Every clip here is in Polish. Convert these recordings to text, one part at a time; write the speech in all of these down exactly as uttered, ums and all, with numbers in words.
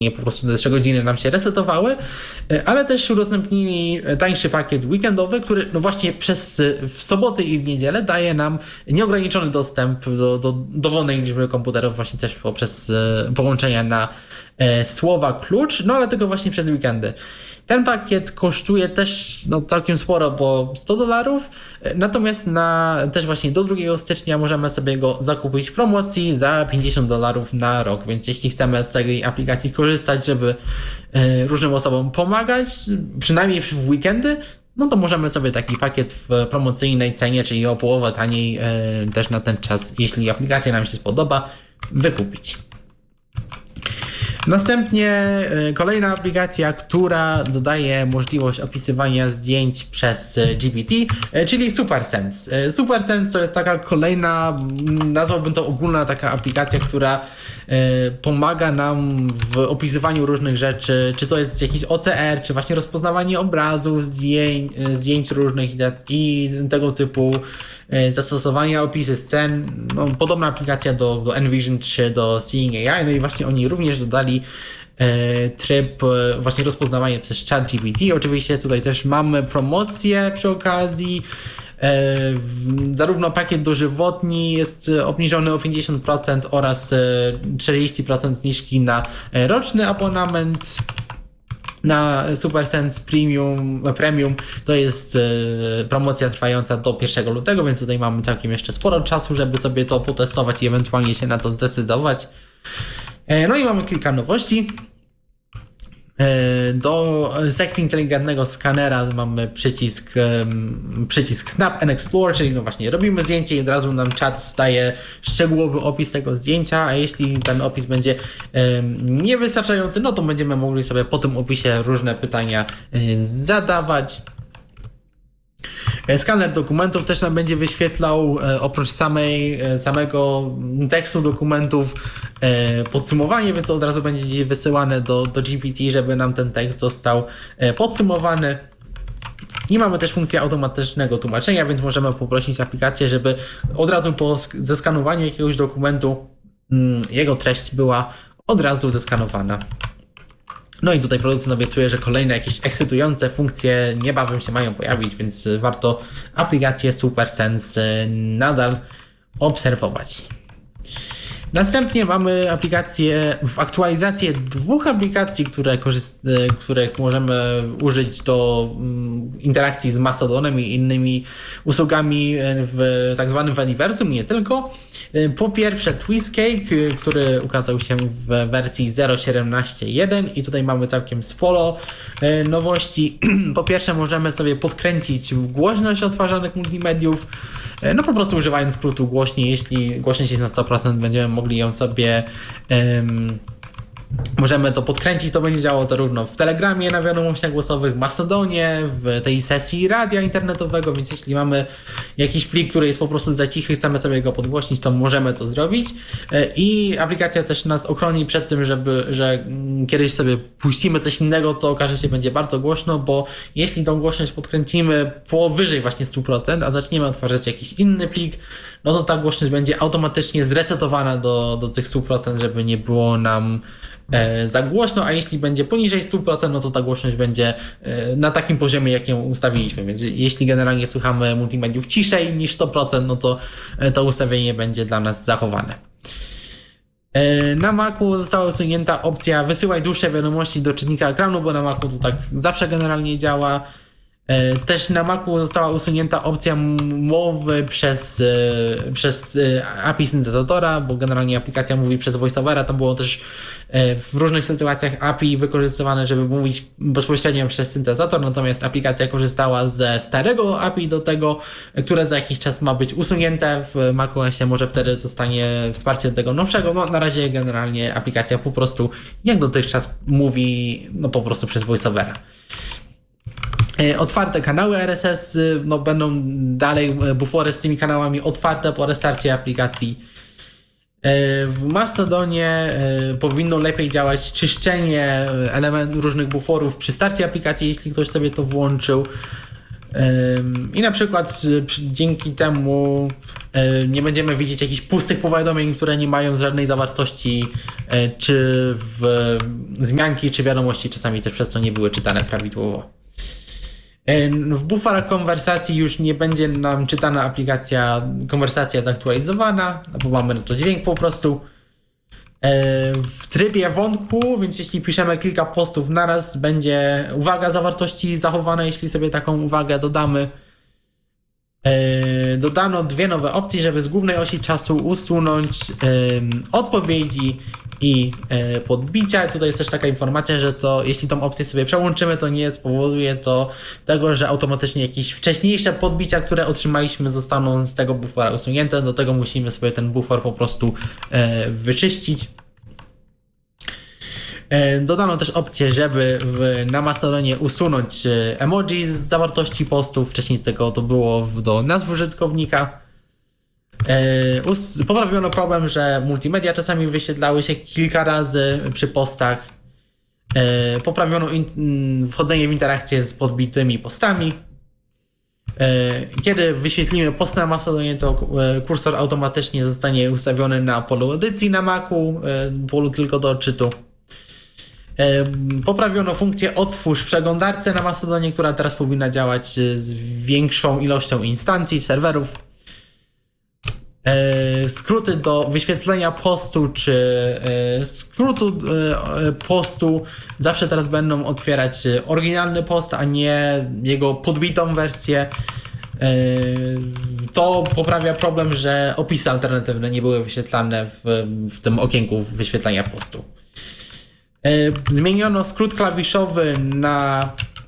po prostu te trzy godziny nam się resetowały, ale też udostępnili tańszy pakiet weekendowy, który no właśnie przez w soboty i w niedzielę daje nam nieograniczony dostęp do, do dowolnej liczby komputerów właśnie też poprzez połączenia na słowa klucz, no ale tylko właśnie przez weekendy. Ten pakiet kosztuje też no, całkiem sporo, bo sto dolarów, natomiast na, też właśnie do drugiego stycznia możemy sobie go zakupić w promocji za pięćdziesiąt dolarów na rok, więc jeśli chcemy z tej aplikacji korzystać, żeby y, różnym osobom pomagać, przynajmniej w weekendy, no to możemy sobie taki pakiet w promocyjnej cenie, czyli o połowę taniej y, też na ten czas, jeśli aplikacja nam się spodoba, wykupić. Następnie kolejna aplikacja, która dodaje możliwość opisywania zdjęć przez G P T, czyli SuperSense. SuperSense to jest taka kolejna, nazwałbym to ogólna taka aplikacja, która pomaga nam w opisywaniu różnych rzeczy, czy to jest jakiś O C R, czy właśnie rozpoznawanie obrazów, zdjęć, zdjęć różnych i tego typu zastosowania, opisy scen. No, podobna aplikacja do, do Envision czy do Seeing A I, no i właśnie oni również dodali e, tryb e, właśnie rozpoznawania przez ChatGPT. Oczywiście tutaj też mamy promocję przy okazji. E, w, zarówno pakiet dożywotni jest obniżony o pięćdziesiąt procent oraz e, czterdzieści procent zniżki na roczny abonament. Na SuperSense Premium, Premium to jest e, promocja trwająca do pierwszego lutego, więc tutaj mamy całkiem jeszcze sporo czasu, żeby sobie to potestować i ewentualnie się na to zdecydować. E, no i mamy kilka nowości. E, do sekcji inteligentnego skanera mamy przycisk, e, przycisk Snap and Explore, czyli no właśnie robimy zdjęcie i od razu nam czat daje szczegółowy opis tego zdjęcia, a jeśli ten opis będzie e, niewystarczający, no to będziemy mogli sobie po tym opisie różne pytania e, zadawać. Skaner dokumentów też nam będzie wyświetlał e, oprócz samej, e, samego tekstu dokumentów e, podsumowanie, więc od razu będzie gdzieś wysyłane do, do G P T, żeby nam ten tekst został e, podsumowany. I mamy też funkcję automatycznego tłumaczenia, więc możemy poprosić aplikację, żeby od razu po zeskanowaniu jakiegoś dokumentu mm, jego treść była od razu zeskanowana. No i tutaj producent obiecuje, że kolejne jakieś ekscytujące funkcje niebawem się mają pojawić, więc warto aplikację SuperSense nadal obserwować. Następnie mamy aplikację, w aktualizację dwóch aplikacji, które korzyst, których możemy użyć do interakcji z Mastodonem i innymi usługami w tak zwanym Fediversum, nie tylko. Po pierwsze Twistcake, który ukazał się w wersji zero siedemnaście jeden i tutaj mamy całkiem sporo nowości. Po pierwsze możemy sobie podkręcić głośność odtwarzanych multimediów, no po prostu używając skrótu głośniej. Jeśli głośność jest na sto procent, będziemy mogli ją sobie um, możemy to podkręcić, to będzie działało zarówno w Telegramie na wiadomościach głosowych, w Mastodonie, w tej sesji radia internetowego, więc jeśli mamy jakiś plik, który jest po prostu za cichy, chcemy sobie go podgłośnić, to możemy to zrobić. I aplikacja też nas ochroni przed tym, żeby, że kiedyś sobie puścimy coś innego, co okaże się będzie bardzo głośno, bo jeśli tą głośność podkręcimy powyżej właśnie sto procent, a zaczniemy odtwarzać jakiś inny plik, no to ta głośność będzie automatycznie zresetowana do, do tych sto procent, żeby nie było nam e, za głośno, a jeśli będzie poniżej sto procent, no to ta głośność będzie e, na takim poziomie, jak ją ustawiliśmy, więc jeśli generalnie słuchamy multimediów ciszej niż sto procent, no to e, to ustawienie będzie dla nas zachowane. E, na Macu została usunięta opcja wysyłaj dłuższe wiadomości do czytnika ekranu, bo na Macu to tak zawsze generalnie działa. Też na Macu została usunięta opcja mowy przez, przez A P I syntezatora, bo generalnie aplikacja mówi przez voiceovera. Tam było też w różnych sytuacjach A P I wykorzystywane, żeby mówić bezpośrednio przez syntezator, natomiast aplikacja korzystała ze starego A P I do tego, które za jakiś czas ma być usunięte w macOSie. Może wtedy dostanie wsparcie do tego nowszego. No, na razie generalnie aplikacja po prostu jak dotychczas mówi no po prostu przez voiceovera. Otwarte kanały R S S, no będą dalej bufory z tymi kanałami otwarte po restarcie aplikacji. W Mastodonie powinno lepiej działać czyszczenie element, różnych buforów przy starcie aplikacji, jeśli ktoś sobie to włączył. I na przykład dzięki temu nie będziemy widzieć jakichś pustych powiadomień, które nie mają żadnej zawartości, czy w wzmianki, czy wiadomości czasami też przez to nie były czytane prawidłowo. W bufarach konwersacji już nie będzie nam czytana aplikacja, konwersacja zaktualizowana, bo mamy na to dźwięk po prostu. W trybie wątku, więc jeśli piszemy kilka postów naraz, będzie uwaga zawartości zachowana, jeśli sobie taką uwagę dodamy. Dodano dwie nowe opcje, żeby z głównej osi czasu usunąć odpowiedzi i podbicia. Tutaj jest też taka informacja, że to jeśli tą opcję sobie przełączymy, to nie spowoduje to tego, że automatycznie jakieś wcześniejsze podbicia, które otrzymaliśmy, zostaną z tego bufora usunięte. Do tego musimy sobie ten bufor po prostu wyczyścić. Dodano też opcję, żeby w, na Mastodonie usunąć emoji z zawartości postów. Wcześniej tego to było w, do nazw użytkownika. Us, poprawiono problem, że multimedia czasami wyświetlały się kilka razy przy postach. Poprawiono in, wchodzenie w interakcję z podbitymi postami. Kiedy wyświetlimy post na Mastodonie, to kursor automatycznie zostanie ustawiony na polu edycji na Macu, polu tylko do odczytu. Poprawiono funkcję otwórz w przeglądarce na Mastodonie, która teraz powinna działać z większą ilością instancji czy serwerów. Skróty do wyświetlenia postu czy skrótu postu zawsze teraz będą otwierać oryginalny post, a nie jego podbitą wersję. To poprawia problem, że opisy alternatywne nie były wyświetlane w, w tym okienku wyświetlania postu. Zmieniono skrót klawiszowy na,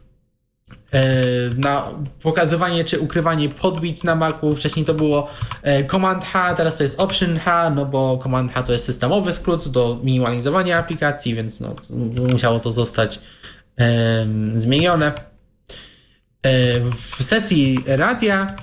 na pokazywanie czy ukrywanie podbić na Macu. Wcześniej to było Command H, teraz to jest Option H, no bo Command H to jest systemowy skrót do minimalizowania aplikacji, więc no, musiało to zostać um, zmienione. W sesji radia,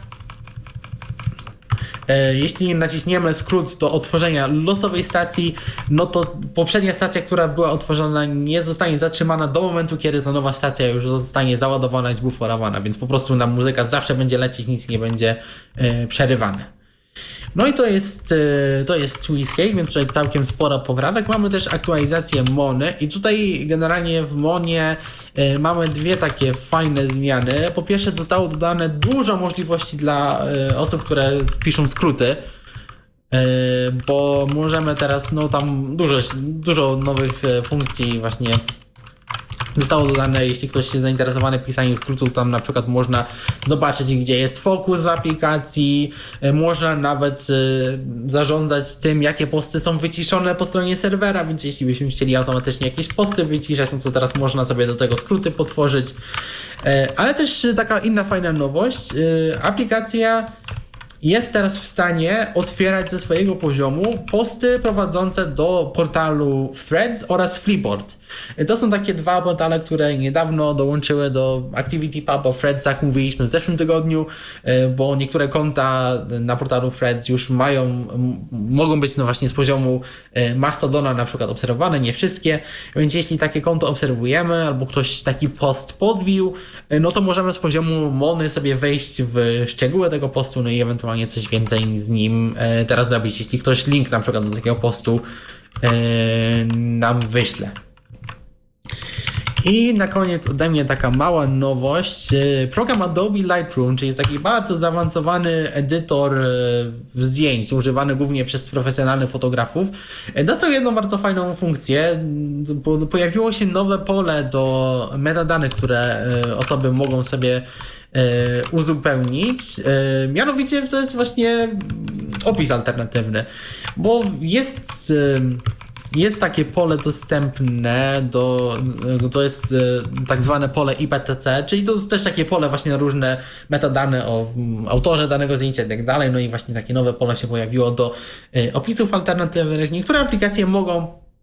jeśli naciśniemy skrót do otworzenia losowej stacji, no to poprzednia stacja, która była otworzona, nie zostanie zatrzymana do momentu, kiedy ta nowa stacja już zostanie załadowana i zbuforowana, więc po prostu nam muzyka zawsze będzie lecieć, nic nie będzie przerywane. No i to jest, to jest Tweetscape, więc tutaj całkiem sporo poprawek. Mamy też aktualizację Mony i tutaj generalnie w Monie mamy dwie takie fajne zmiany. Po pierwsze zostało dodane dużo możliwości dla osób, które piszą skróty, bo możemy teraz, no tam dużo, dużo nowych funkcji właśnie zostało dodane. Jeśli ktoś jest zainteresowany pisaniem skrótów, tam na przykład można zobaczyć, gdzie jest fokus w aplikacji, można nawet zarządzać tym, jakie posty są wyciszone po stronie serwera, więc jeśli byśmy chcieli automatycznie jakieś posty wyciszać, no to teraz można sobie do tego skróty potworzyć. Ale też taka inna fajna nowość, aplikacja jest teraz w stanie otwierać ze swojego poziomu posty prowadzące do portalu Threads oraz Flipboard. To są takie dwa portale, które niedawno dołączyły do ActivityPub. O Threadsach mówiliśmy w zeszłym tygodniu, bo niektóre konta na portalu Threads już mają, mogą być no właśnie z poziomu Mastodona na przykład obserwowane, nie wszystkie, więc jeśli takie konto obserwujemy albo ktoś taki post podbił, no to możemy z poziomu Mony sobie wejść w szczegóły tego postu, no i ewentualnie coś więcej z nim teraz zrobić, jeśli ktoś link na przykład do takiego postu nam wyśle. I na koniec ode mnie taka mała nowość. Program Adobe Lightroom, czyli jest taki bardzo zaawansowany edytor zdjęć, używany głównie przez profesjonalnych fotografów, dostał jedną bardzo fajną funkcję. Pojawiło się nowe pole do metadanych, które osoby mogą sobie uzupełnić. Mianowicie to jest właśnie opis alternatywny, bo jest Jest takie pole dostępne, do, to jest tak zwane pole I P T C, czyli to jest też takie pole właśnie na różne metadane o autorze danego zdjęcia i tak dalej. No i właśnie takie nowe pole się pojawiło do opisów alternatywnych. Niektóre aplikacje mogą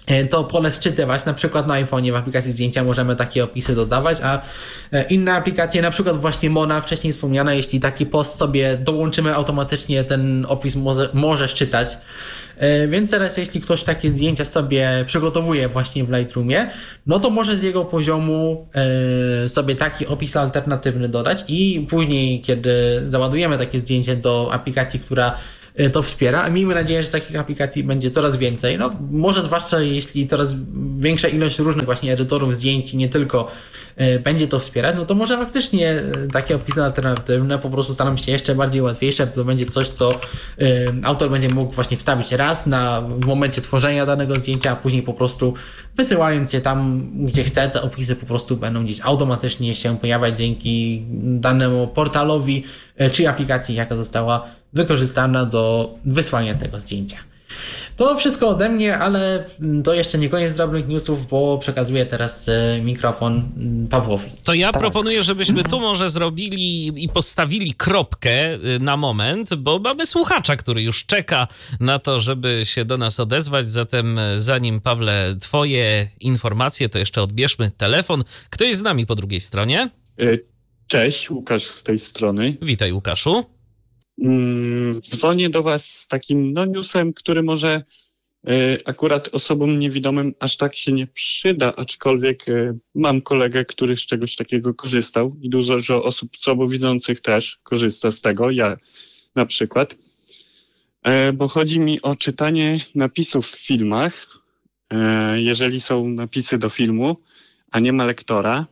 to pole sczytywać. Na przykład na iPhone'ie w aplikacji zdjęcia możemy takie opisy dodawać, a inne aplikacje, na przykład właśnie Mona, wcześniej wspomniana, jeśli taki post sobie dołączymy, automatycznie ten opis może, może szczytać. Więc teraz jeśli ktoś takie zdjęcia sobie przygotowuje właśnie w Lightroomie, no to może z jego poziomu sobie taki opis alternatywny dodać i później, kiedy załadujemy takie zdjęcie do aplikacji, która to wspiera, a miejmy nadzieję, że takich aplikacji będzie coraz więcej. No, może zwłaszcza jeśli coraz większa ilość różnych właśnie edytorów zdjęć, nie tylko będzie to wspierać, no to może faktycznie takie opisy alternatywne po prostu staną się jeszcze bardziej łatwiejsze, to będzie coś, co autor będzie mógł właśnie wstawić raz na, w momencie tworzenia danego zdjęcia, a później po prostu wysyłając je tam, gdzie chce, te opisy po prostu będą gdzieś automatycznie się pojawiać dzięki danemu portalowi czy aplikacji, jaka została wykorzystana do wysłania tego zdjęcia. To wszystko ode mnie, ale to jeszcze nie koniec drobnych newsów, bo przekazuję teraz mikrofon Pawłowi. To ja tak. proponuję, żebyśmy tu może zrobili i postawili kropkę na moment, bo mamy słuchacza, który już czeka na to, żeby się do nas odezwać. Zatem zanim, Pawle, twoje informacje, to jeszcze odbierzmy telefon. Kto jest z nami po drugiej stronie? Cześć, Łukasz z tej strony. Witaj, Łukaszu. Dzwonię do was z takim no, newsem, który może y, akurat osobom niewidomym aż tak się nie przyda, aczkolwiek y, mam kolegę, który z czegoś takiego korzystał i dużo osób słabowidzących też korzysta z tego, ja na przykład, y, bo chodzi mi o czytanie napisów w filmach, y, jeżeli są napisy do filmu, a nie ma lektora.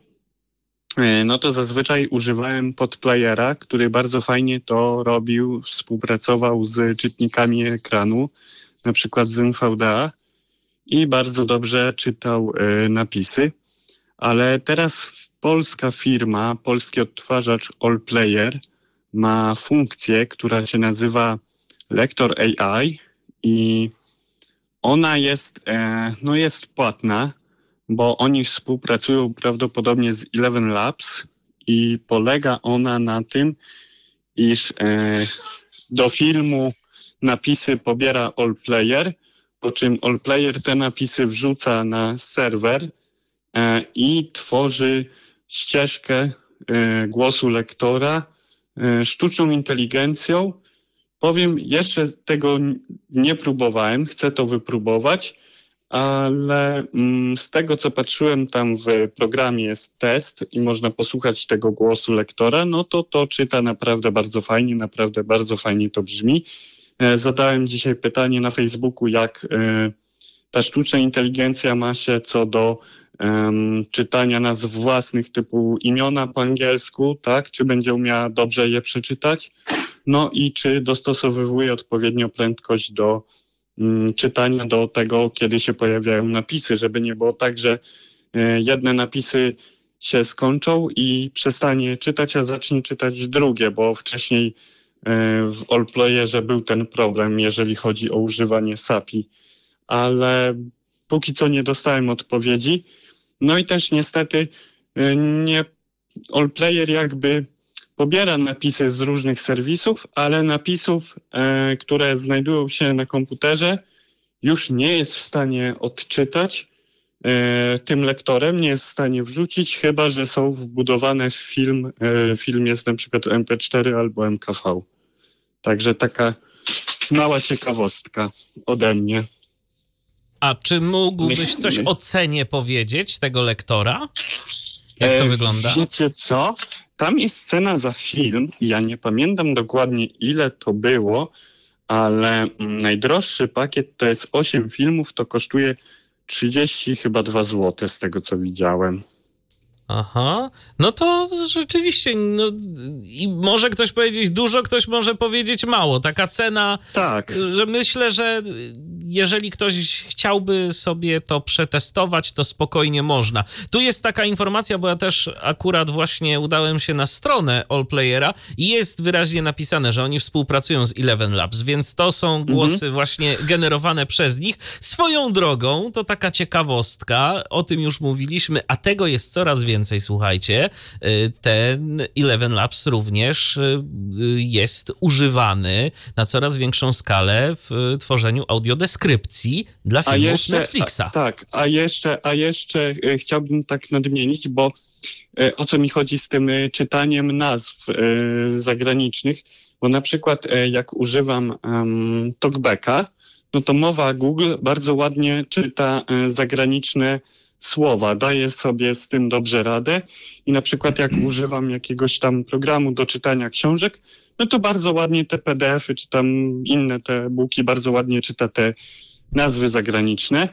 No to zazwyczaj używałem podplayera, który bardzo fajnie to robił, współpracował z czytnikami ekranu, na przykład z N V D A i bardzo dobrze czytał y, napisy. Ale teraz polska firma, polski odtwarzacz AllPlayer ma funkcję, która się nazywa Lektor A I i ona jest, e, no jest płatna, bo oni współpracują prawdopodobnie z Eleven Labs i polega ona na tym, iż e, do filmu napisy pobiera AllPlayer, po czym AllPlayer te napisy wrzuca na serwer e, i tworzy ścieżkę e, głosu lektora e, sztuczną inteligencją. Powiem, jeszcze tego nie próbowałem, chcę to wypróbować, ale mm, z tego, co patrzyłem, tam w programie jest test i można posłuchać tego głosu lektora, no to to czyta naprawdę bardzo fajnie, naprawdę bardzo fajnie to brzmi. E, zadałem dzisiaj pytanie na Facebooku, jak e, ta sztuczna inteligencja ma się co do e, czytania nazw własnych typu imiona po angielsku, tak? Czy będzie umiała dobrze je przeczytać? No i czy dostosowywuje odpowiednio prędkość do czytania do tego, kiedy się pojawiają napisy, żeby nie było tak, że jedne napisy się skończą i przestanie czytać, a zacznie czytać drugie, bo wcześniej w AllPlayerze był ten problem, jeżeli chodzi o używanie S A P I, ale póki co nie dostałem odpowiedzi. No i też niestety nie AllPlayer jakby pobiera napisy z różnych serwisów, ale napisów, e, które znajdują się na komputerze, już nie jest w stanie odczytać e, tym lektorem, nie jest w stanie wrzucić, chyba że są wbudowane w film. E, film jest na przykład M P cztery albo M K V. Także taka mała ciekawostka ode mnie. A czy mógłbyś Myśl... coś o cenie powiedzieć tego lektora? Jak to e, wygląda? Wiecie co? Tam jest cena za film, ja nie pamiętam dokładnie ile to było, ale najdroższy pakiet to jest osiem filmów, to kosztuje trzydzieści chyba dwa złote z tego co widziałem. Aha, no to rzeczywiście, no, i może ktoś powiedzieć dużo, ktoś może powiedzieć mało. Taka cena, tak, że myślę, że jeżeli ktoś chciałby sobie to przetestować, to spokojnie można. Tu jest taka informacja, bo ja też akurat właśnie udałem się na stronę AllPlayera i jest wyraźnie napisane, że oni współpracują z Eleven Labs, więc to są głosy mhm. właśnie generowane przez nich. Swoją drogą, to taka ciekawostka, o tym już mówiliśmy, a tego jest coraz więcej. więcej, słuchajcie, ten Eleven Labs również jest używany na coraz większą skalę w tworzeniu audiodeskrypcji dla filmów a jeszcze, Netflixa. A, tak, a jeszcze, a jeszcze chciałbym tak nadmienić, bo o co mi chodzi z tym czytaniem nazw zagranicznych, bo na przykład jak używam um, Talkbacka, no to mowa Google bardzo ładnie czyta zagraniczne słowa, daje sobie z tym dobrze radę i na przykład jak używam jakiegoś tam programu do czytania książek, no to bardzo ładnie te P D F-y czy tam inne te e-booki bardzo ładnie czyta te nazwy zagraniczne.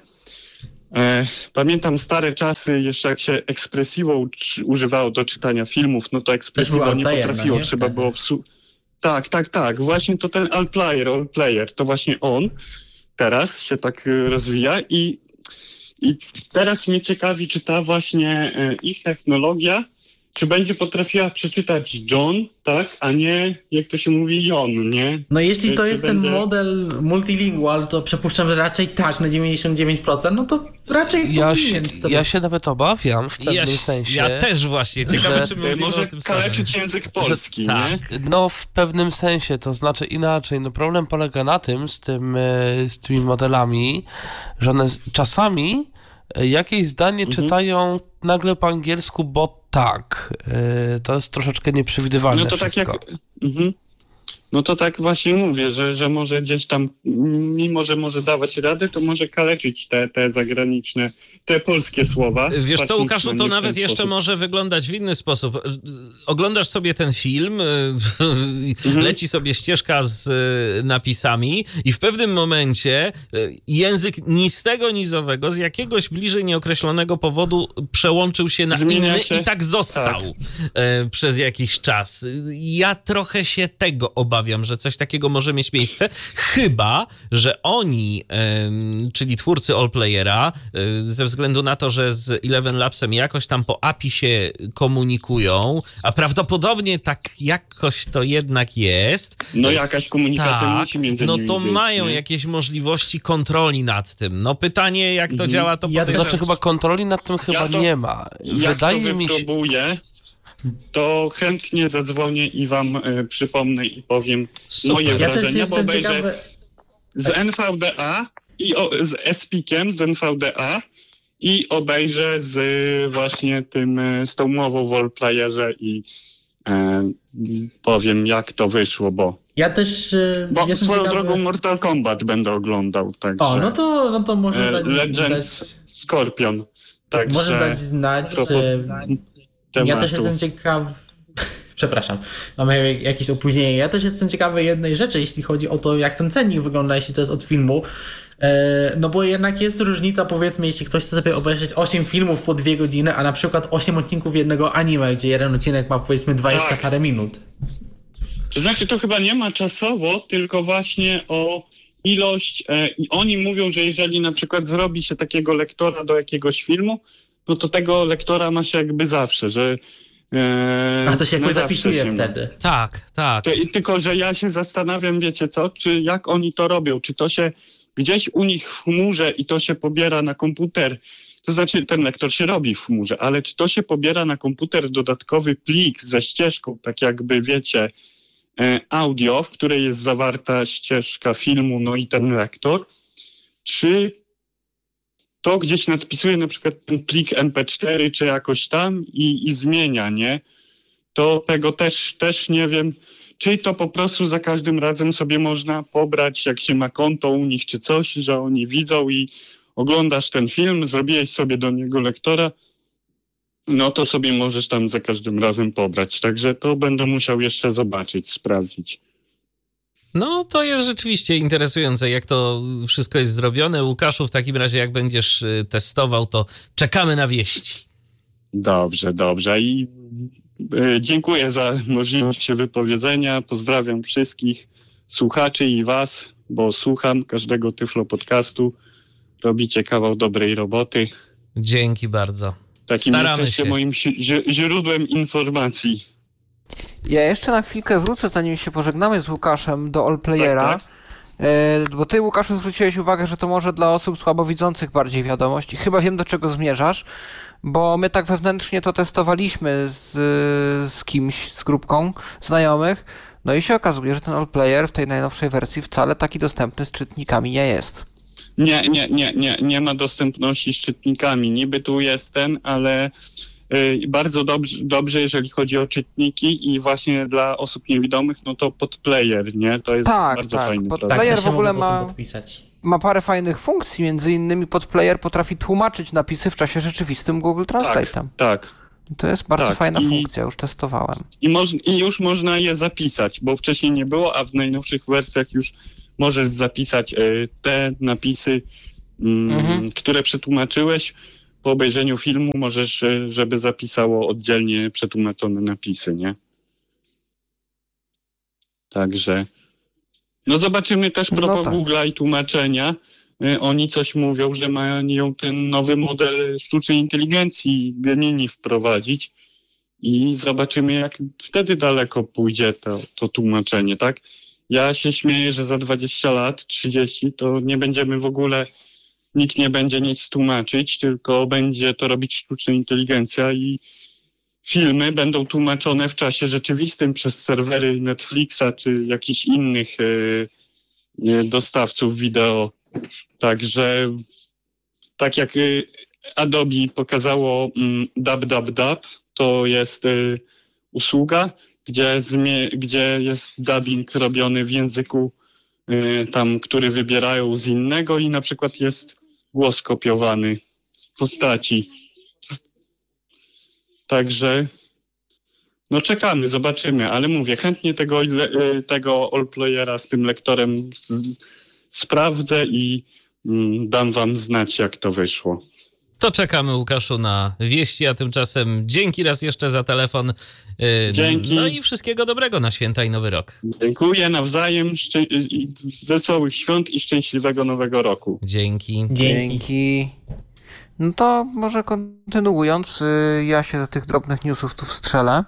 E, pamiętam stare czasy, jeszcze jak się Expressivo używało do czytania filmów, no to Expressivo nie potrafiło, no nie? Trzeba było wsu- Tak, tak, tak. Właśnie to ten Allplayer, Allplayer, to właśnie on teraz się tak rozwija i, i teraz mnie ciekawi, czy ta właśnie ich technologia, czy będzie potrafiła przeczytać John, tak, a nie, jak to się mówi, Jon, nie? No jeśli czy, to czy jest będzie... ten model multilingual, to przypuszczam, że raczej tak, na dziewięćdziesiąt dziewięć procent, no to raczej ja powinien się, sobie... ja się nawet obawiam w pewnym ja, sensie. Ja też właśnie, ciekawe, że, czy mówimy może o tym kaleczyć samym. język polski, że, nie? tak. No w pewnym sensie, to znaczy inaczej. No problem polega na tym z, tym, z tymi modelami, że one czasami jakieś zdanie mhm. czytają nagle po angielsku, bo tak. To jest troszeczkę nieprzewidywalne. No to wszystko. tak jak... Mhm. No to tak właśnie mówię, że, że może gdzieś tam, mimo że może dawać radę, to może kaleczyć te, te zagraniczne, te polskie słowa. Wiesz co, Łukaszu, to w nawet jeszcze sposób. może wyglądać w inny sposób. Oglądasz sobie ten film, mhm. leci sobie ścieżka z napisami i w pewnym momencie język ni z tego, ni z owego, z jakiegoś bliżej nieokreślonego powodu przełączył się na Zmienia inny się. i tak został tak. przez jakiś czas. Ja trochę się tego obawiam. Obawiam, że coś takiego może mieć miejsce, chyba że oni, y, czyli twórcy Allplayera, y, ze względu na to, że z Eleven Labsem jakoś tam po A P I się komunikują, a prawdopodobnie tak jakoś to jednak jest. No jakaś komunikacja tak, musi między no nimi to być, mają nie? jakieś możliwości kontroli nad tym. No pytanie, jak to mhm. działa, to Ja To znaczy chyba kontroli nad tym chyba ja to, nie ma. Jak Wydaje to mi się... wypróbuję, to chętnie zadzwonię i wam y, przypomnę i powiem Super. moje Ja też wrażenia, bo jestem obejrzę ciekawy... z N V D A i o, z S P I K-iem z N V D A i obejrzę z y, właśnie tym, y, z tą mową w Allplayerze i y, powiem, jak to wyszło, bo, Ja też y, bo jestem swoją ciekawy... drogą Mortal Kombat będę oglądał, także O, no to, no to może y, dać... Legends dać... Scorpion, także Może dać znać... propos Ja tematu. też jestem ciekawy... Przepraszam, mamy jakieś opóźnienie. Ja też jestem ciekawy jednej rzeczy, jeśli chodzi o to, jak ten cennik wygląda, jeśli to jest od filmu. No bo jednak jest różnica, powiedzmy, jeśli ktoś chce sobie obejrzeć osiem filmów po dwie godziny, a na przykład osiem odcinków jednego anime, gdzie jeden odcinek ma, powiedzmy, dwadzieścia tak. parę minut. To znaczy, to chyba nie ma czasowo, tylko właśnie o ilość. E, I oni mówią, że jeżeli na przykład zrobi się takiego lektora do jakiegoś filmu, no to tego lektora ma się jakby zawsze, że e, A to się jakoś na zawsze zapisuje się ma. wtedy. Tak, tak. To, i tylko, że ja się zastanawiam, wiecie co, czy jak oni to robią, czy to się gdzieś u nich w chmurze i to się pobiera na komputer, to znaczy ten lektor się robi w chmurze, ale czy to się pobiera na komputer dodatkowy plik ze ścieżką, tak jakby wiecie, audio, w której jest zawarta ścieżka filmu, no i ten lektor, czy to gdzieś nadpisuje na przykład ten plik M P cztery, czy jakoś tam i, i zmienia, nie? To tego też, też nie wiem, czy to po prostu za każdym razem sobie można pobrać, jak się ma konto u nich, czy coś, że oni widzą i oglądasz ten film, zrobiłeś sobie do niego lektora, no to sobie możesz tam za każdym razem pobrać. Także to będę musiał jeszcze zobaczyć, sprawdzić. No, to jest rzeczywiście interesujące, jak to wszystko jest zrobione. Łukaszu, w takim razie, jak będziesz testował, to czekamy na wieści. Dobrze, dobrze. I y, dziękuję za możliwość wypowiedzenia. Pozdrawiam wszystkich słuchaczy i was, bo słucham każdego Tyflo Podcastu. Robicie kawał dobrej roboty. Dzięki bardzo. Takim Staramy jesteście się. moim zi- źródłem informacji. Ja jeszcze na chwilkę wrócę, zanim się pożegnamy z Łukaszem, do Allplayera. Tak, tak. Bo ty, Łukaszu, zwróciłeś uwagę, że to może dla osób słabowidzących bardziej wiadomość i chyba wiem, do czego zmierzasz, bo my tak wewnętrznie to testowaliśmy z, z kimś, z grupką znajomych, no i się okazuje, że ten AllPlayer w tej najnowszej wersji wcale taki dostępny z czytnikami nie jest. Nie, nie, nie, nie, nie ma dostępności z czytnikami. Niby tu jest ten, ale y, bardzo dobrze, dobrze, jeżeli chodzi o czytniki i właśnie dla osób niewidomych, no to podplayer, nie? To jest tak, bardzo tak. fajny Pod produkt. player tak, w ogóle ma, podpisać. ma parę fajnych funkcji, między innymi podplayer potrafi tłumaczyć napisy w czasie rzeczywistym Google Translate'em. Tak, tak. To jest bardzo tak. fajna I, funkcja, już testowałem. I, moż, I już można je zapisać, bo wcześniej nie było, a w najnowszych wersjach już możesz zapisać y, te napisy, mm, mhm. które przetłumaczyłeś. Po obejrzeniu filmu możesz, y, żeby zapisało oddzielnie przetłumaczone napisy, nie? Także... No zobaczymy też propos no tak. Google'a i tłumaczenia. Y, oni coś mówią, że mają ten nowy model sztucznej inteligencji Gemini wprowadzić i zobaczymy, jak wtedy daleko pójdzie to, to tłumaczenie, tak? Ja się śmieję, że za dwadzieścia lat, trzydzieści, to nie będziemy w ogóle, nikt nie będzie nic tłumaczyć, tylko będzie to robić sztuczna inteligencja i filmy będą tłumaczone w czasie rzeczywistym przez serwery Netflixa czy jakichś innych y, y, dostawców wideo. Także tak jak y, Adobe pokazało y, DubDubDub, to jest y, usługa, Gdzie, zmie- gdzie jest dubbing robiony w języku y, tam, który wybierają z innego i na przykład jest głos kopiowany w postaci. Także no czekamy, zobaczymy, ale mówię, chętnie tego, y, tego AllPlayera z tym lektorem z- sprawdzę i y, dam wam znać, jak to wyszło. To czekamy, Łukaszu, na wieści, a tymczasem dzięki raz jeszcze za telefon. Dzięki. No i wszystkiego dobrego na święta i Nowy Rok. Dziękuję nawzajem. Szczę- wesołych świąt i szczęśliwego Nowego Roku. Dzięki. Dzięki. Dzięki. No to może kontynuując, ja się do tych drobnych newsów tu wstrzelę.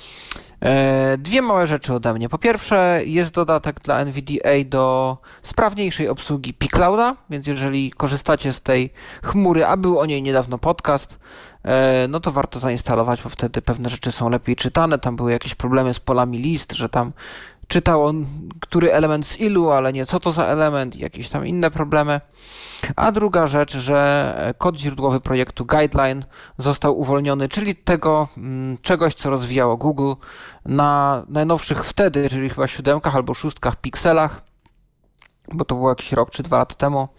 Dwie małe rzeczy ode mnie. Po pierwsze, jest dodatek dla N V D A do sprawniejszej obsługi pClouda, więc jeżeli korzystacie z tej chmury, a był o niej niedawno podcast, no to warto zainstalować, bo wtedy pewne rzeczy są lepiej czytane. Tam były jakieś problemy z polami list, że tam czytało, który element z ilu, ale nie co to za element i jakieś tam inne problemy. A druga rzecz, że kod źródłowy projektu Guideline został uwolniony, czyli tego m, czegoś, co rozwijało Google na najnowszych wtedy, czyli chyba siódemkach albo szóstkach pikselach, bo to było jakiś rok czy dwa lata temu.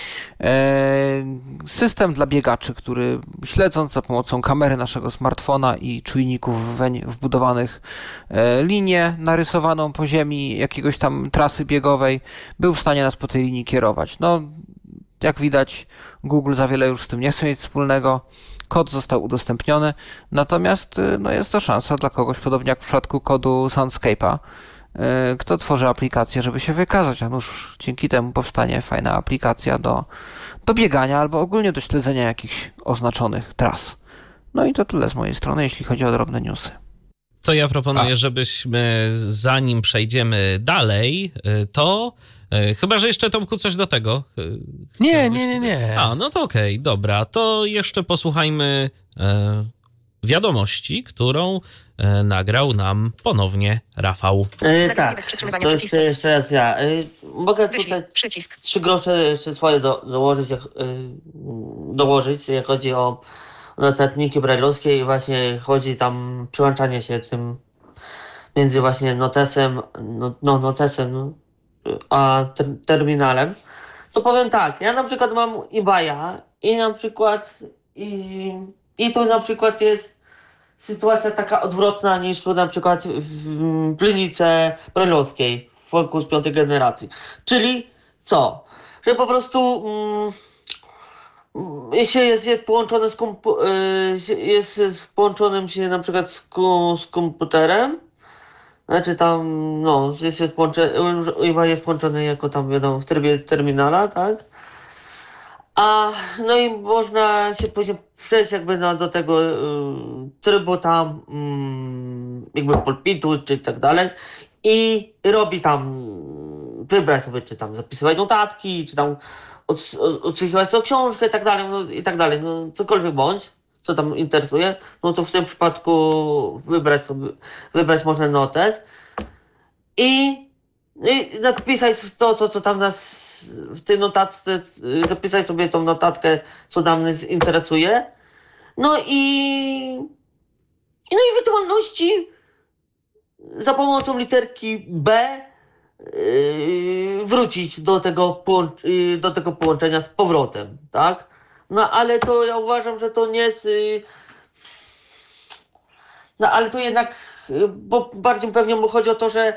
E, system dla biegaczy, który śledząc za pomocą kamery naszego smartfona i czujników weń wbudowanych e, linię narysowaną po ziemi jakiegoś tam trasy biegowej, był w stanie nas po tej linii kierować. No, jak widać, Google za wiele już z tym nie chce mieć wspólnego. Kod został udostępniony, natomiast no, jest to szansa dla kogoś, podobnie jak w przypadku kodu Soundscape'a, kto tworzy aplikację, żeby się wykazać, a nuż dzięki temu powstanie fajna aplikacja do, do biegania albo ogólnie do śledzenia jakichś oznaczonych tras. No i to tyle z mojej strony, jeśli chodzi o drobne newsy. To ja proponuję, a. żebyśmy zanim przejdziemy dalej, to chyba, że jeszcze, Tomku, coś do tego. Nie, nie, nie, nie. A, no to okej, okay, dobra. To jeszcze posłuchajmy e, wiadomości, którą e, nagrał nam ponownie Rafał. E, tak, to jeszcze, jeszcze raz ja. E, mogę tutaj przycisk. trzy grosze jeszcze swoje do, dołożyć, jak, e, dołożyć, jak chodzi o notatniki brajlowskie i właśnie chodzi tam przyłączanie się tym między właśnie notesem, no, no notesem, no, a ter terminalem, to powiem tak, ja na przykład mam eBaya i na przykład i, i to na przykład jest sytuacja taka odwrotna niż na przykład w klinice brajlowskiej w Focus piątej generacji. Czyli co? Że po prostu mm, jeśli jest, jest połączone z kompu jest, jest połączonym się na przykład z, z komputerem, znaczy tam, no, jest, jest, połączony, jest połączony jako tam, wiadomo, w trybie terminala, tak? A, no i można się później przejść jakby no, do tego y, trybu tam, y, jakby pulpitu, czy tak dalej i robi tam wybrać sobie, czy tam zapisywać notatki, czy tam od, od, odsłuchiwać sobie książkę i tak dalej, no, i tak dalej, no cokolwiek bądź, co tam interesuje, no to w tym przypadku wybrać sobie, wybrać można notes i, i napisać to, co, co tam nas w tej notatce, zapisać sobie tą notatkę, co nam nas interesuje, no i no i ewentualności za pomocą literki B yy, wrócić do tego, połącz- yy, do tego połączenia z powrotem, tak? No ale to ja uważam, że to nie jest... Yy, no ale to jednak, yy, bo bardziej pewnie mu chodzi o to, że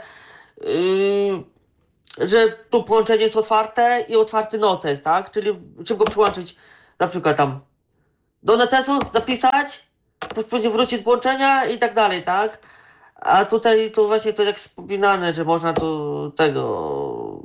yy, że to połączenie jest otwarte i otwarty notes, tak? Czyli czym go przyłączyć na przykład tam do notesu, zapisać, później wrócić do połączenia i tak dalej, tak? A tutaj to właśnie to jak wspominane, że można tu tego...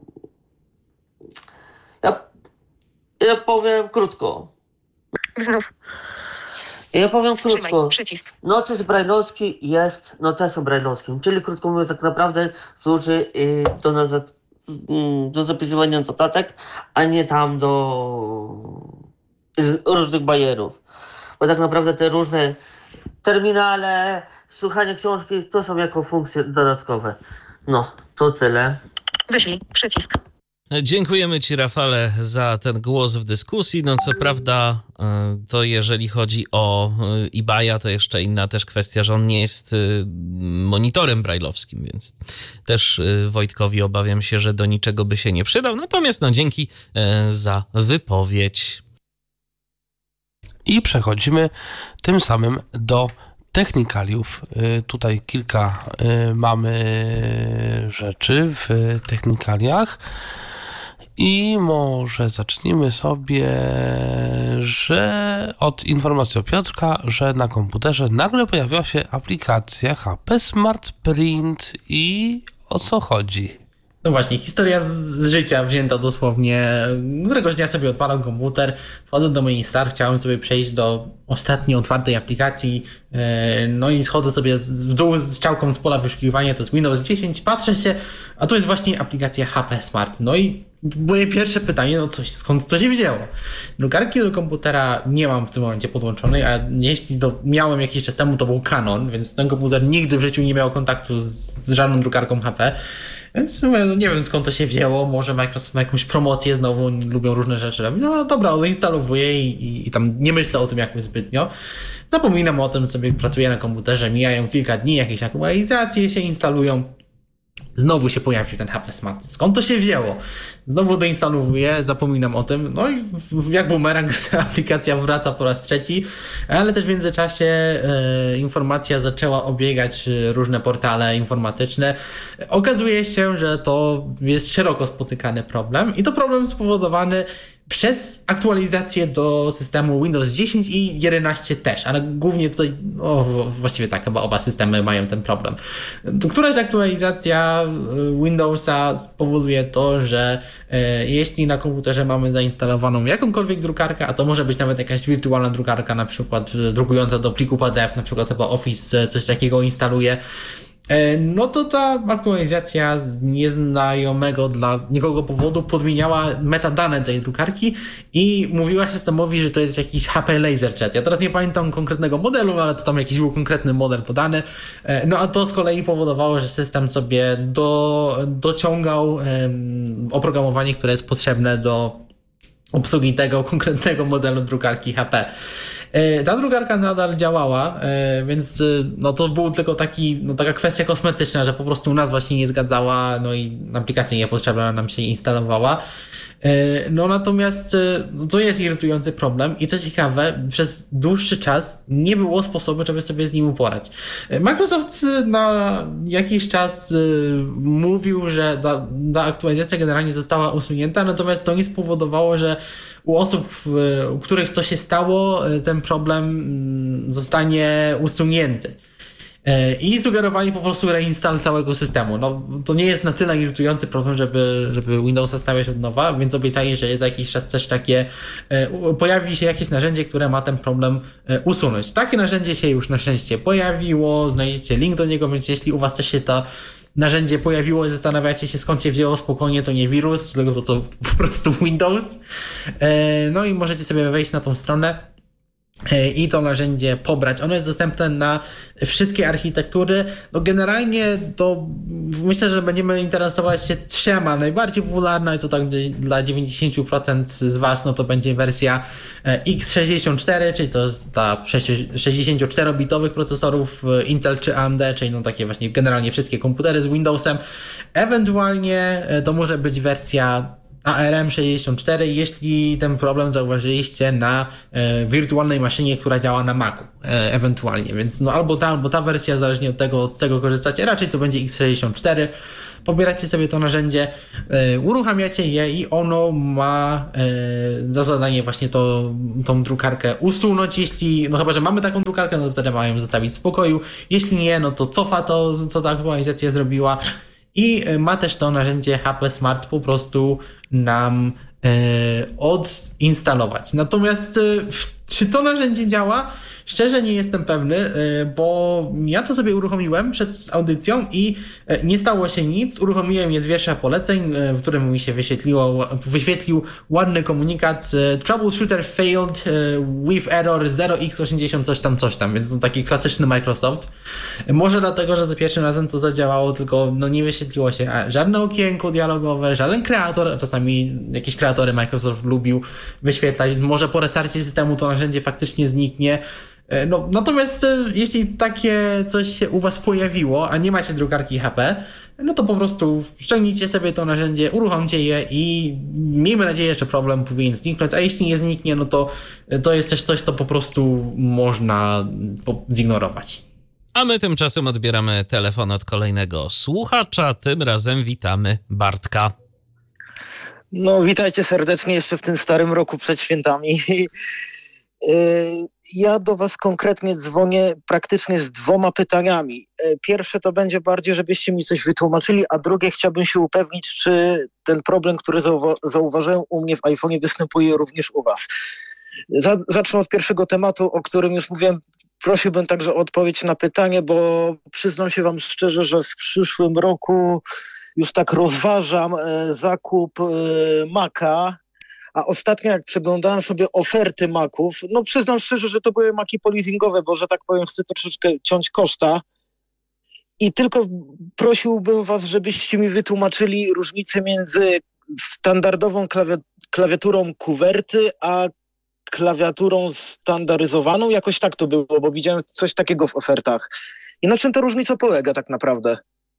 Ja, ja powiem krótko. Znów. Ja powiem Wstrzymaj. krótko. Przycisk. Notes brajlowski jest notesem brajlowskim, czyli krótko mówiąc tak naprawdę służy y, do, nazwa, y, do zapisywania notatek, a nie tam do y, różnych bajerów. Bo tak naprawdę te różne terminale, słuchanie książki to są jako funkcje dodatkowe. No, to tyle. Wyślij. Przycisk. Dziękujemy Ci, Rafale, za ten głos w dyskusji. No co prawda, to jeżeli chodzi o eBaya, to jeszcze inna też kwestia, że on nie jest monitorem brajlowskim, więc też Wojtkowi obawiam się, że do niczego by się nie przydał. Natomiast no dzięki za wypowiedź. I przechodzimy tym samym do technikaliów. Tutaj kilka mamy rzeczy w technikaliach. I może zacznijmy sobie, że od informacji od Piotrka, że na komputerze nagle pojawiła się aplikacja H P Smart Print i o co chodzi? No właśnie, historia z życia wzięta dosłownie. Któregoś dnia sobie odpalam komputer, wchodzę do menu Start, chciałem sobie przejść do ostatniej otwartej aplikacji, no i schodzę sobie w dół z strzałką z pola wyszukiwania, to jest Windows dziesięć, patrzę się, a to jest właśnie aplikacja H P Smart. No i moje pierwsze pytanie, no coś, skąd to się wzięło? Drukarki do komputera nie mam w tym momencie podłączonej, a jeśli do, miałem jakiś czas temu, to był Canon, więc ten komputer nigdy w życiu nie miał kontaktu z, z żadną drukarką H P. Więc no nie wiem, skąd to się wzięło, może Microsoft ma jakąś promocję znowu, lubią różne rzeczy robić. No dobra, odinstalowuję i, i, i tam nie myślę o tym jakoś zbytnio. Zapominam o tym, sobie pracuję na komputerze, mijają kilka dni, jakieś aktualizacje się instalują. Znowu się pojawił ten H P Smart. Skąd to się wzięło? Znowu doinstalowuję, zapominam o tym, no i jak bumerang ta aplikacja wraca po raz trzeci, ale też w międzyczasie e, informacja zaczęła obiegać różne portale informatyczne. Okazuje się, że to jest szeroko spotykany problem i to problem spowodowany przez aktualizację do systemu Windows dziesięć i jedenaście też, ale głównie tutaj, o, właściwie tak, chyba oba systemy mają ten problem. Któraś aktualizacja Windowsa spowoduje to, że e, jeśli na komputerze mamy zainstalowaną jakąkolwiek drukarkę, a to może być nawet jakaś wirtualna drukarka, na przykład drukująca do pliku P D F, na przykład chyba Office coś takiego instaluje, no to ta aktualizacja z nieznajomego dla nikogo powodu podmieniała metadane tej drukarki i mówiła systemowi, że to jest jakiś H P LaserJet. Ja teraz nie pamiętam konkretnego modelu, ale to tam jakiś był konkretny model podany. No a to z kolei powodowało, że system sobie do, dociągał um, oprogramowanie, które jest potrzebne do obsługi tego konkretnego modelu drukarki H P. Ta drukarka nadal działała, więc no to był tylko taki, no taka kwestia kosmetyczna, że po prostu nazwa się nie zgadzała, no i aplikacja niepotrzebna nam się instalowała. No natomiast no to jest irytujący problem i co ciekawe, przez dłuższy czas nie było sposobu, żeby sobie z nim uporać. Microsoft na jakiś czas mówił, że ta, ta aktualizacja generalnie została usunięta, natomiast to nie spowodowało, że u osób, u których to się stało, ten problem zostanie usunięty. I sugerowali po prostu reinstall całego systemu. No, to nie jest na tyle irytujący problem, żeby, żeby Windowsa stawiać od nowa, więc obiecali, że za jakiś czas też takie pojawi się jakieś narzędzie, które ma ten problem usunąć. Takie narzędzie się już na szczęście pojawiło, znajdziecie link do niego, więc jeśli u was też się to narzędzie pojawiło i zastanawiacie się, skąd się wzięło, spokojnie, to nie wirus, tylko to po prostu Windows. No i możecie sobie wejść na tą stronę i to narzędzie pobrać. Ono jest dostępne na wszystkie architektury. No generalnie to myślę, że będziemy interesować się trzema. Najbardziej popularna i to tak dla dziewięćdziesiąt procent z Was, no to będzie wersja X sześćdziesiąt cztery, czyli to jest dla sześćdziesięcioczterobitowych procesorów Intel czy A M D, czyli no takie właśnie generalnie wszystkie komputery z Windowsem. Ewentualnie to może być wersja A R M sześćdziesiąt cztery, jeśli ten problem zauważyliście na e, wirtualnej maszynie, która działa na Macu, e, ewentualnie, więc no albo ta, albo ta wersja, zależnie od tego, od czego korzystacie, raczej to będzie X sześćdziesiąt cztery. Pobieracie sobie to narzędzie, e, uruchamiacie je i ono ma e, za zadanie właśnie to, tą drukarkę usunąć, jeśli, no chyba, że mamy taką drukarkę, no to wtedy mają zostawić w spokoju, jeśli nie, no to cofa to, co ta aktualizacja zrobiła. I ma też to narzędzie H P Smart po prostu nam e, odinstalować. Natomiast e, czy to narzędzie działa? Szczerze nie jestem pewny, e, bo ja to sobie uruchomiłem przed audycją i e, nie stało się nic. Uruchomiłem je z wiersza poleceń, e, w którym mi się wyświetliło, wyświetlił ładny komunikat e, Troubleshooter failed e, with error zero x osiemdziesiąt coś tam, coś tam, więc to taki klasyczny Microsoft. E, może dlatego, że za pierwszym razem to zadziałało, tylko no, nie wyświetliło się żadne okienko dialogowe, żaden kreator, a czasami jakieś kreatory Microsoft lubił wyświetlać. Może po restarcie systemu to narzędzie faktycznie zniknie. No, natomiast jeśli takie coś się u Was pojawiło, a nie macie drukarki H P, no to po prostu ściągnijcie sobie to narzędzie, uruchomcie je i miejmy nadzieję, że problem powinien zniknąć, a jeśli nie zniknie, no to to jest też coś, co po prostu można zignorować. A my tymczasem odbieramy telefon od kolejnego słuchacza, tym razem witamy Bartka. No, witajcie serdecznie jeszcze w tym starym roku przed świętami. Ja do Was konkretnie dzwonię praktycznie z dwoma pytaniami. Pierwsze to będzie bardziej, żebyście mi coś wytłumaczyli, a drugie chciałbym się upewnić, czy ten problem, który zauwa- zauważyłem u mnie w iPhone'ie, występuje również u Was. Z- zacznę od pierwszego tematu, o którym już mówiłem. Prosiłbym także o odpowiedź na pytanie, bo przyznam się Wam szczerze, że w przyszłym roku już tak rozważam e, zakup e, Maca. A ostatnio jak przeglądałem sobie oferty Maców, no przyznam szczerze, że to były Maci polizingowe, bo że tak powiem chcę troszeczkę ciąć koszta i tylko prosiłbym Was, żebyście mi wytłumaczyli różnicę między standardową klawi- klawiaturą kuwerty, a klawiaturą standaryzowaną. Jakoś tak to było, bo widziałem coś takiego w ofertach. I na czym ta różnica polega tak naprawdę?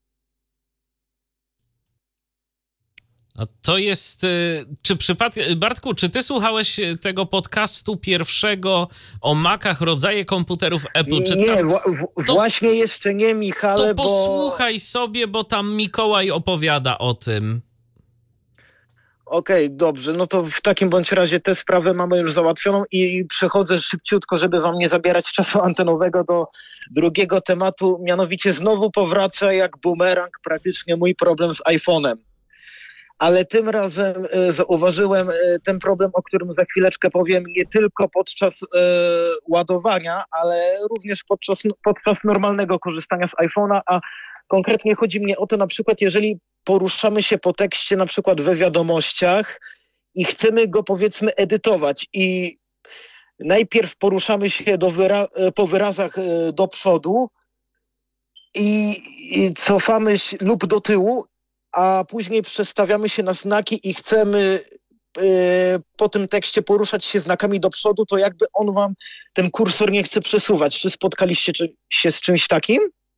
A to jest, czy przypadkiem, Bartku, czy ty słuchałeś tego podcastu pierwszego o Macach, rodzaje komputerów Apple? Czy nie, tam, w, w, to, właśnie jeszcze nie, Michale, to bo... posłuchaj sobie, bo tam Mikołaj opowiada o tym. Okej, okay, dobrze, no to w takim bądź razie tę sprawę mamy już załatwioną i przechodzę szybciutko, żeby wam nie zabierać czasu antenowego do drugiego tematu, mianowicie znowu powraca jak bumerang praktycznie mój problem z iPhone'em. Ale tym razem e, zauważyłem e, ten problem, o którym za chwileczkę powiem, nie tylko podczas e, ładowania, ale również podczas, podczas normalnego korzystania z iPhone'a, a konkretnie chodzi mi o to na przykład, jeżeli poruszamy się po tekście na przykład we wiadomościach i chcemy go powiedzmy edytować i najpierw poruszamy się do wyra- po wyrazach e, do przodu i, i cofamy się lub do tyłu, a później przestawiamy się na znaki i chcemy y, po tym tekście poruszać się znakami do przodu, to jakby on wam ten kursor nie chce przesuwać. Czy spotkaliście czy, się z czymś takim?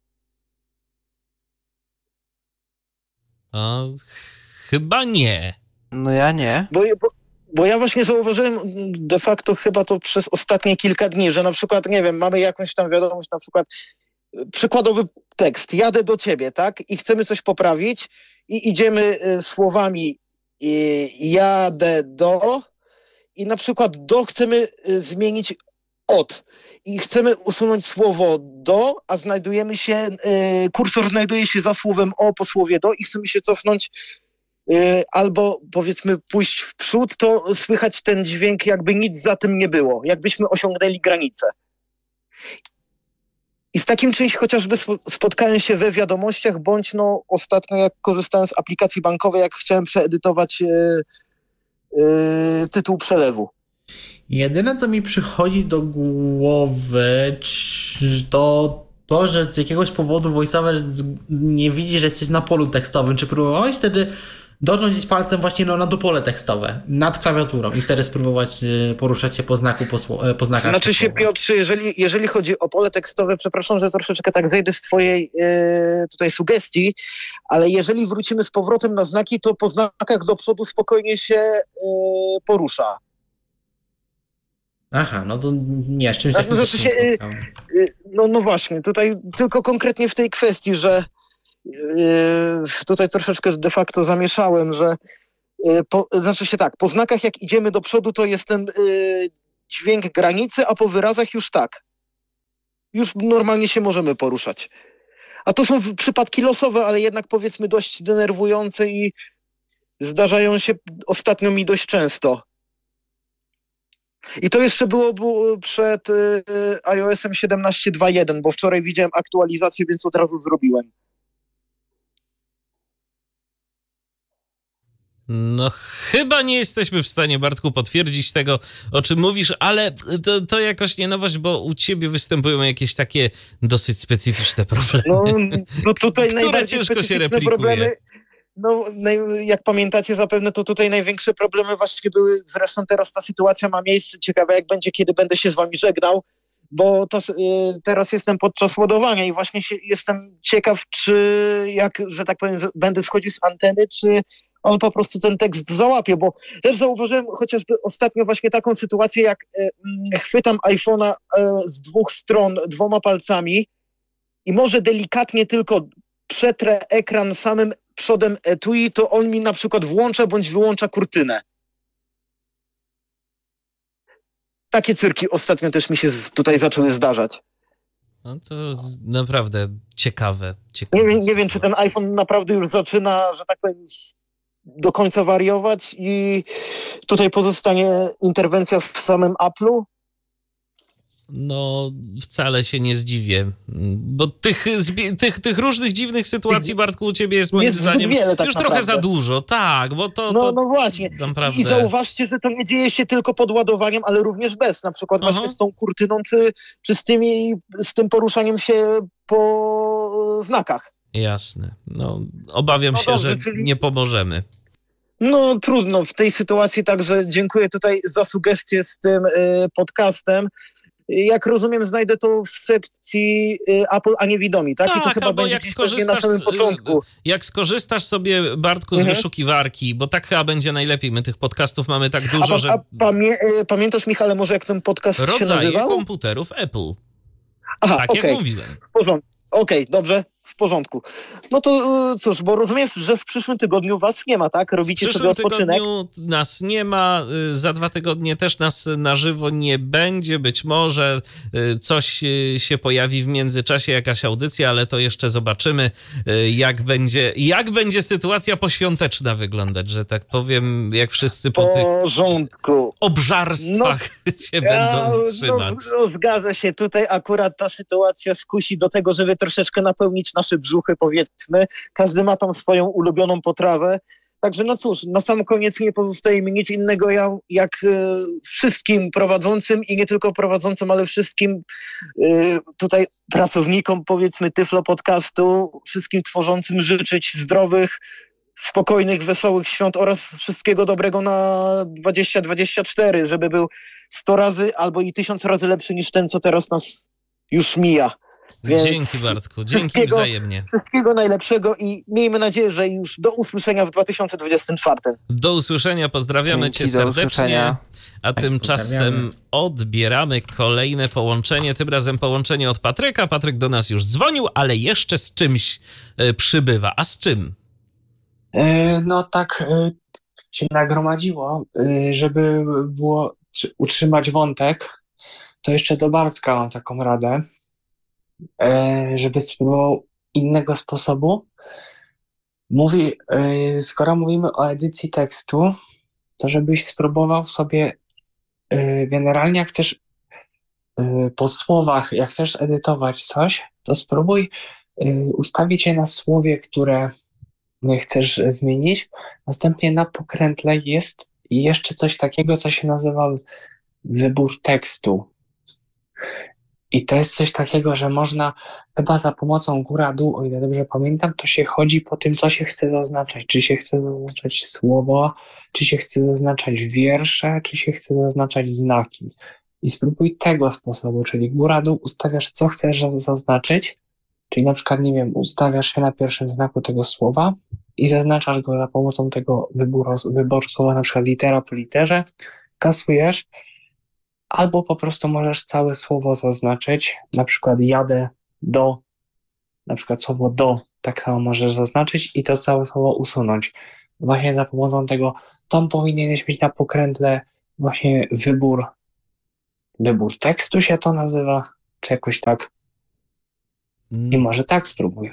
O, chyba nie. No ja nie. Bo, bo, bo ja właśnie zauważyłem de facto chyba to przez ostatnie kilka dni, że na przykład, nie wiem, mamy jakąś tam wiadomość, na przykład przykładowy tekst, jadę do ciebie, tak? I chcemy coś poprawić i idziemy y, słowami y, jadę do i na przykład do chcemy y, zmienić od i chcemy usunąć słowo do, a znajdujemy się, y, kursor znajduje się za słowem o po słowie do i chcemy się cofnąć y, albo powiedzmy pójść w przód, to słychać ten dźwięk jakby nic za tym nie było, jakbyśmy osiągnęli granicę. I z takim czymś chociażby spotkałem się we wiadomościach, bądź no ostatnio jak korzystałem z aplikacji bankowej, jak chciałem przeedytować yy, yy, tytuł przelewu. Jedyne, co mi przychodzi do głowy, to to, że z jakiegoś powodu VoiceOver nie widzi, że jesteś na polu tekstowym. Czy próbowałeś wtedy dotknąć palcem właśnie no, na dopole tekstowe, nad klawiaturą i wtedy spróbować poruszać się po znaku, po, po znakach? Znaczy się, Piotrze, jeżeli, jeżeli chodzi o pole tekstowe, przepraszam, że troszeczkę tak zejdę z twojej yy, tutaj sugestii, ale jeżeli wrócimy z powrotem na znaki, to po znakach do przodu spokojnie się yy, porusza. Aha, no to nie, z czymś no, takim znaczy się, yy, yy, no, no właśnie, tutaj tylko konkretnie w tej kwestii, że tutaj troszeczkę de facto zamieszałem, że po, znaczy się tak, po znakach jak idziemy do przodu, to jest ten y, dźwięk granicy, a po wyrazach już tak. Już normalnie się możemy poruszać. A to są przypadki losowe, ale jednak powiedzmy dość denerwujące i zdarzają się ostatnio mi dość często. I to jeszcze było, było przed y, iOS-em siedemnaście dwa jeden, bo wczoraj widziałem aktualizację, więc od razu zrobiłem. No chyba nie jesteśmy w stanie, Bartku, potwierdzić tego, o czym mówisz, ale to, to jakoś nie nowość, bo u ciebie występują jakieś takie dosyć specyficzne problemy, no, no tutaj które ciężko się replikuje. Problemy, no jak pamiętacie zapewne, to tutaj największe problemy właśnie były, zresztą teraz ta sytuacja ma miejsce, ciekawe jak będzie, kiedy będę się z wami żegnał, bo to, y, teraz jestem podczas ładowania i właśnie się, jestem ciekaw, czy jak, że tak powiem, będę schodził z anteny, czy on po prostu ten tekst załapie, bo też zauważyłem chociażby ostatnio właśnie taką sytuację, jak y, chwytam iPhone'a y, z dwóch stron dwoma palcami i może delikatnie tylko przetrę ekran samym przodem etui, to on mi na przykład włącza bądź wyłącza kurtynę. Takie cyrki ostatnio też mi się z, tutaj zaczęły zdarzać. No to naprawdę ciekawe. ciekawe nie, nie wiem, czy ten iPhone naprawdę już zaczyna, że tak powiem, do końca wariować i tutaj pozostanie interwencja w samym Apple'u? No, wcale się nie zdziwię, bo tych, tych, tych różnych dziwnych sytuacji, Bartku, u ciebie jest moim jest zdaniem wiele, tak już naprawdę. Trochę za dużo, tak, bo to... No, to no właśnie, naprawdę... I zauważcie, że to nie dzieje się tylko pod ładowaniem, ale również bez, na przykład Aha. właśnie z tą kurtyną, czy, czy z, tymi, z tym poruszaniem się po znakach. Jasne, no obawiam no się, dobrze, że czyli... nie pomożemy. No trudno w tej sytuacji, także dziękuję tutaj za sugestię z tym y, podcastem. Jak rozumiem, znajdę to w sekcji Apple, a nie widomi, tak? Tak, I to chyba albo będzie jak skorzystasz, na samym początku. Jak skorzystasz sobie, Bartku, z mhm. wyszukiwarki, bo tak chyba będzie najlepiej. My tych podcastów mamy tak dużo, a, że... A pamię pamiętasz, Michale, może jak ten podcast Rodzaje się nazywał? Rodzaje komputerów Apple. Aha, tak okay. jak mówiłem. W porządku. Okej, okay, dobrze, w porządku. No to cóż, bo rozumiem, że w przyszłym tygodniu was nie ma, tak? Robicie sobie odpoczynek? W przyszłym tygodniu nas nie ma, za dwa tygodnie też nas na żywo nie będzie. Być może coś się pojawi w międzyczasie, jakaś audycja, ale to jeszcze zobaczymy, jak będzie, jak będzie sytuacja poświąteczna wyglądać, że tak powiem, jak wszyscy po porządku. tych obżarstwach no, się będą ja, trzymać. No, no, zgadza się, tutaj akurat ta sytuacja skusi do tego, żeby troszeczkę napełnić nasze brzuchy, powiedzmy. Każdy ma tam swoją ulubioną potrawę. Także no cóż, na sam koniec nie pozostaje mi nic innego jak e, wszystkim prowadzącym i nie tylko prowadzącym, ale wszystkim e, tutaj pracownikom, powiedzmy, Tyflo Podcastu, wszystkim tworzącym życzyć zdrowych, spokojnych, wesołych świąt oraz wszystkiego dobrego na dwadzieścia dwadzieścia cztery, żeby był sto razy albo i tysiąc razy lepszy niż ten, co teraz nas już mija. Więc dzięki, Bartku, dzięki wzajemnie. Wszystkiego najlepszego i miejmy nadzieję, że już do usłyszenia w dwa tysiące dwudziestym czwartym. Do usłyszenia, pozdrawiamy dzięki, cię serdecznie, a tymczasem odbieramy kolejne połączenie, tym razem połączenie od Patryka. Patryk do nas już dzwonił, ale jeszcze z czymś e, przybywa. A z czym? E, no tak e, się nagromadziło, e, żeby było utrzymać wątek, to jeszcze do Bartka mam taką radę, żeby spróbował innego sposobu. Mówi, skoro mówimy o edycji tekstu, to żebyś spróbował sobie generalnie, jak chcesz y, po słowach, jak chcesz edytować coś, to spróbuj y, ustawić je na słowie, które chcesz zmienić. Następnie na pokrętle jest jeszcze coś takiego, co się nazywa wybór tekstu. I to jest coś takiego, że można chyba za pomocą góra-dół, o ile dobrze pamiętam, to się chodzi po tym, co się chce zaznaczać. Czy się chce zaznaczać słowo, czy się chce zaznaczać wiersze, czy się chce zaznaczać znaki. I spróbuj tego sposobu, czyli góra-dół ustawiasz, co chcesz zaznaczyć, czyli na przykład, nie wiem, ustawiasz się na pierwszym znaku tego słowa i zaznaczasz go za pomocą tego wyboru, wyboru słowa, na przykład litera po literze, kasujesz, albo po prostu możesz całe słowo zaznaczyć, na przykład jadę do, na przykład słowo do, tak samo możesz zaznaczyć i to całe słowo usunąć. Właśnie za pomocą tego, tam powinieneś mieć na pokrętle właśnie wybór, wybór tekstu się to nazywa, czy jakoś tak. I może tak spróbuj.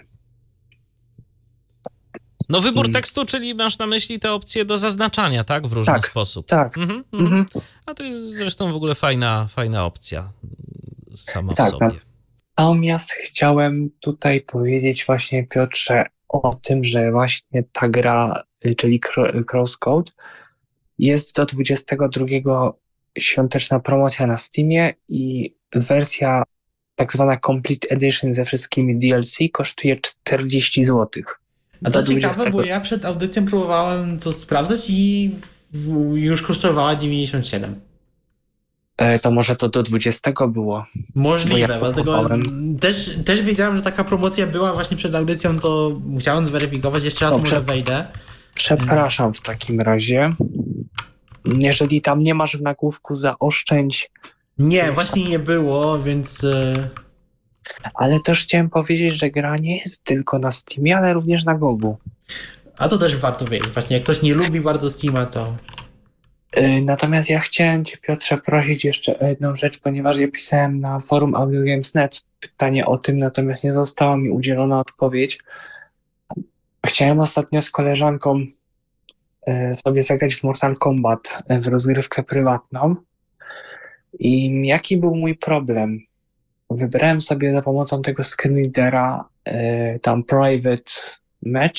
No wybór Hmm. tekstu, czyli masz na myśli te opcje do zaznaczania, tak? W różny Tak, sposób. tak. Mhm, mhm. Mhm. A to jest zresztą w ogóle fajna, fajna opcja sama Tak, w sobie. Natomiast chciałem tutaj powiedzieć właśnie, Piotrze, o tym, że właśnie ta gra, czyli Crosscode, jest do dwudziestego drugiego świąteczna promocja na Steamie i wersja tak zwana Complete Edition ze wszystkimi D L C kosztuje czterdzieści złotych. A to ciekawe, bo ja przed audycją próbowałem to sprawdzać i w, już kosztowała dziewięćdziesiąt siedem. E, to może to do dwudziestego było. Możliwe, ja dlatego kupowałem. też, też wiedziałem, że taka promocja była właśnie przed audycją, to chciałem zweryfikować, jeszcze raz Dobrze. może wejdę. Przepraszam w takim razie. Jeżeli tam nie masz w nagłówku zaoszczędź. Nie, właśnie nie było, więc... y, Ale też chciałem powiedzieć, że gra nie jest tylko na Steamie, ale również na Gogu. A to też warto wiedzieć. Właśnie jak ktoś nie lubi bardzo Steama, to... Yy, Natomiast ja chciałem Cię, Piotrze, prosić jeszcze o jedną rzecz, ponieważ ja pisałem na forum Audio Games kropka net pytanie o tym, natomiast nie została mi udzielona odpowiedź. Chciałem ostatnio z koleżanką yy, sobie zagrać w Mortal Kombat, yy, w rozgrywkę prywatną. I jaki był mój problem? Wybrałem sobie za pomocą tego screenreadera yy, tam private match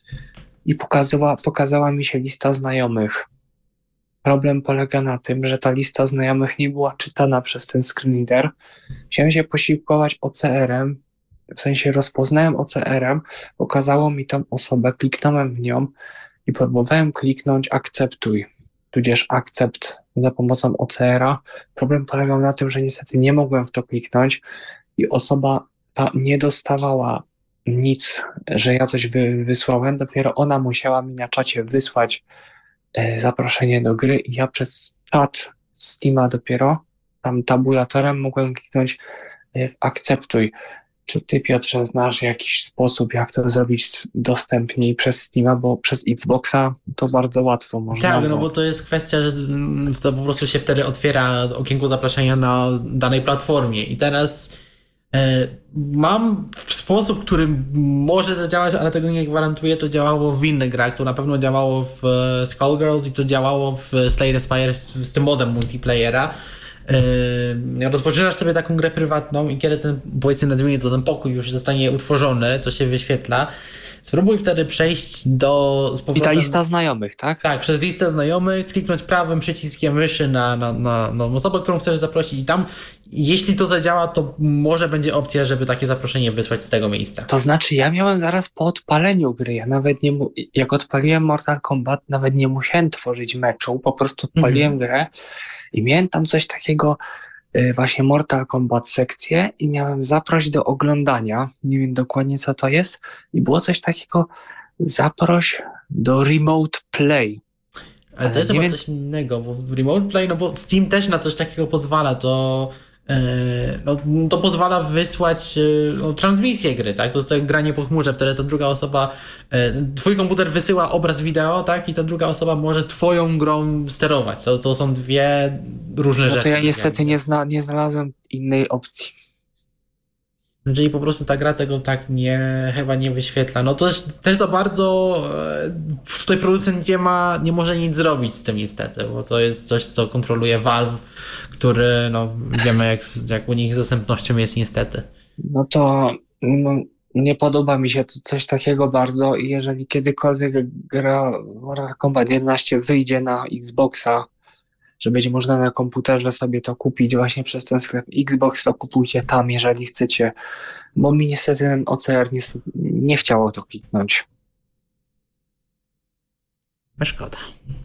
i pokazała, pokazała mi się lista znajomych. Problem polega na tym, że ta lista znajomych nie była czytana przez ten screenreader. Chciałem się posiłkować O C R-em, w sensie rozpoznałem O C R-em, pokazało mi tą osobę, kliknąłem w nią i próbowałem kliknąć akceptuj, tudzież akcept za pomocą O C R-a. Problem polegał na tym, że niestety nie mogłem w to kliknąć i osoba ta nie dostawała nic, że ja coś wy, wysłałem, dopiero ona musiała mi na czacie wysłać e, zaproszenie do gry i ja przez czat Steama dopiero tam tabulatorem mogłem kliknąć e, w akceptuj. Czy ty, Piotrze, znasz jakiś sposób, jak to zrobić dostępniej przez Steama, bo przez Xboxa to bardzo łatwo można. Tak, no bo to jest kwestia, że mm, to po prostu się wtedy otwiera okienko zapraszania na danej platformie i teraz e, mam sposób, który może zadziałać, ale tego nie gwarantuję, to działało w innych grach, to na pewno działało w e, Skullgirls i to działało w Slay the Spire z, z tym modem multiplayera. Yy, rozpoczynasz sobie taką grę prywatną i kiedy ten, powiedzmy, nazwijmy to, ten pokój już zostanie utworzony, to się wyświetla, spróbuj wtedy przejść do... Z powrotem, I ta lista znajomych, tak? Tak, przez listę znajomych, kliknąć prawym przyciskiem myszy na, na, na, na osobę, którą chcesz zaprosić i tam, jeśli to zadziała, to może będzie opcja, żeby takie zaproszenie wysłać z tego miejsca. To znaczy, ja miałem zaraz po odpaleniu gry, ja nawet nie, mu- jak odpaliłem Mortal Kombat, nawet nie musiałem tworzyć meczu, po prostu odpaliłem Mhm. grę i miałem tam coś takiego, y, właśnie Mortal Kombat sekcję i miałem zaproś do oglądania, nie wiem dokładnie co to jest i było coś takiego, zaproś do remote play. Ale to jest nie chyba wiem- coś innego, bo w Remote Play, no bo Steam też na coś takiego pozwala, to e, no, to pozwala wysłać e, no, transmisję gry, tak? To jest tak granie po chmurze, wtedy ta druga osoba, e, twój komputer wysyła obraz wideo, tak? I ta druga osoba może twoją grą sterować. To, to są dwie różne No rzeczy. to ja niestety nie, zna, nie znalazłem innej opcji. Jeżeli po prostu ta gra tego tak nie, chyba nie wyświetla. No to też, też za bardzo tutaj producent nie ma, nie może nic zrobić z tym niestety, bo to jest coś, co kontroluje Valve, który no wiemy jak, jak u nich z dostępnością jest niestety. No to no, nie podoba mi się to coś takiego bardzo i jeżeli kiedykolwiek gra Mortal Kombat jedenaście wyjdzie na Xboxa, że będzie można na komputerze sobie to kupić właśnie przez ten sklep Xbox, to kupujcie tam, jeżeli chcecie, bo mi niestety ten O C R nie, nie chciało to kliknąć. Szkoda.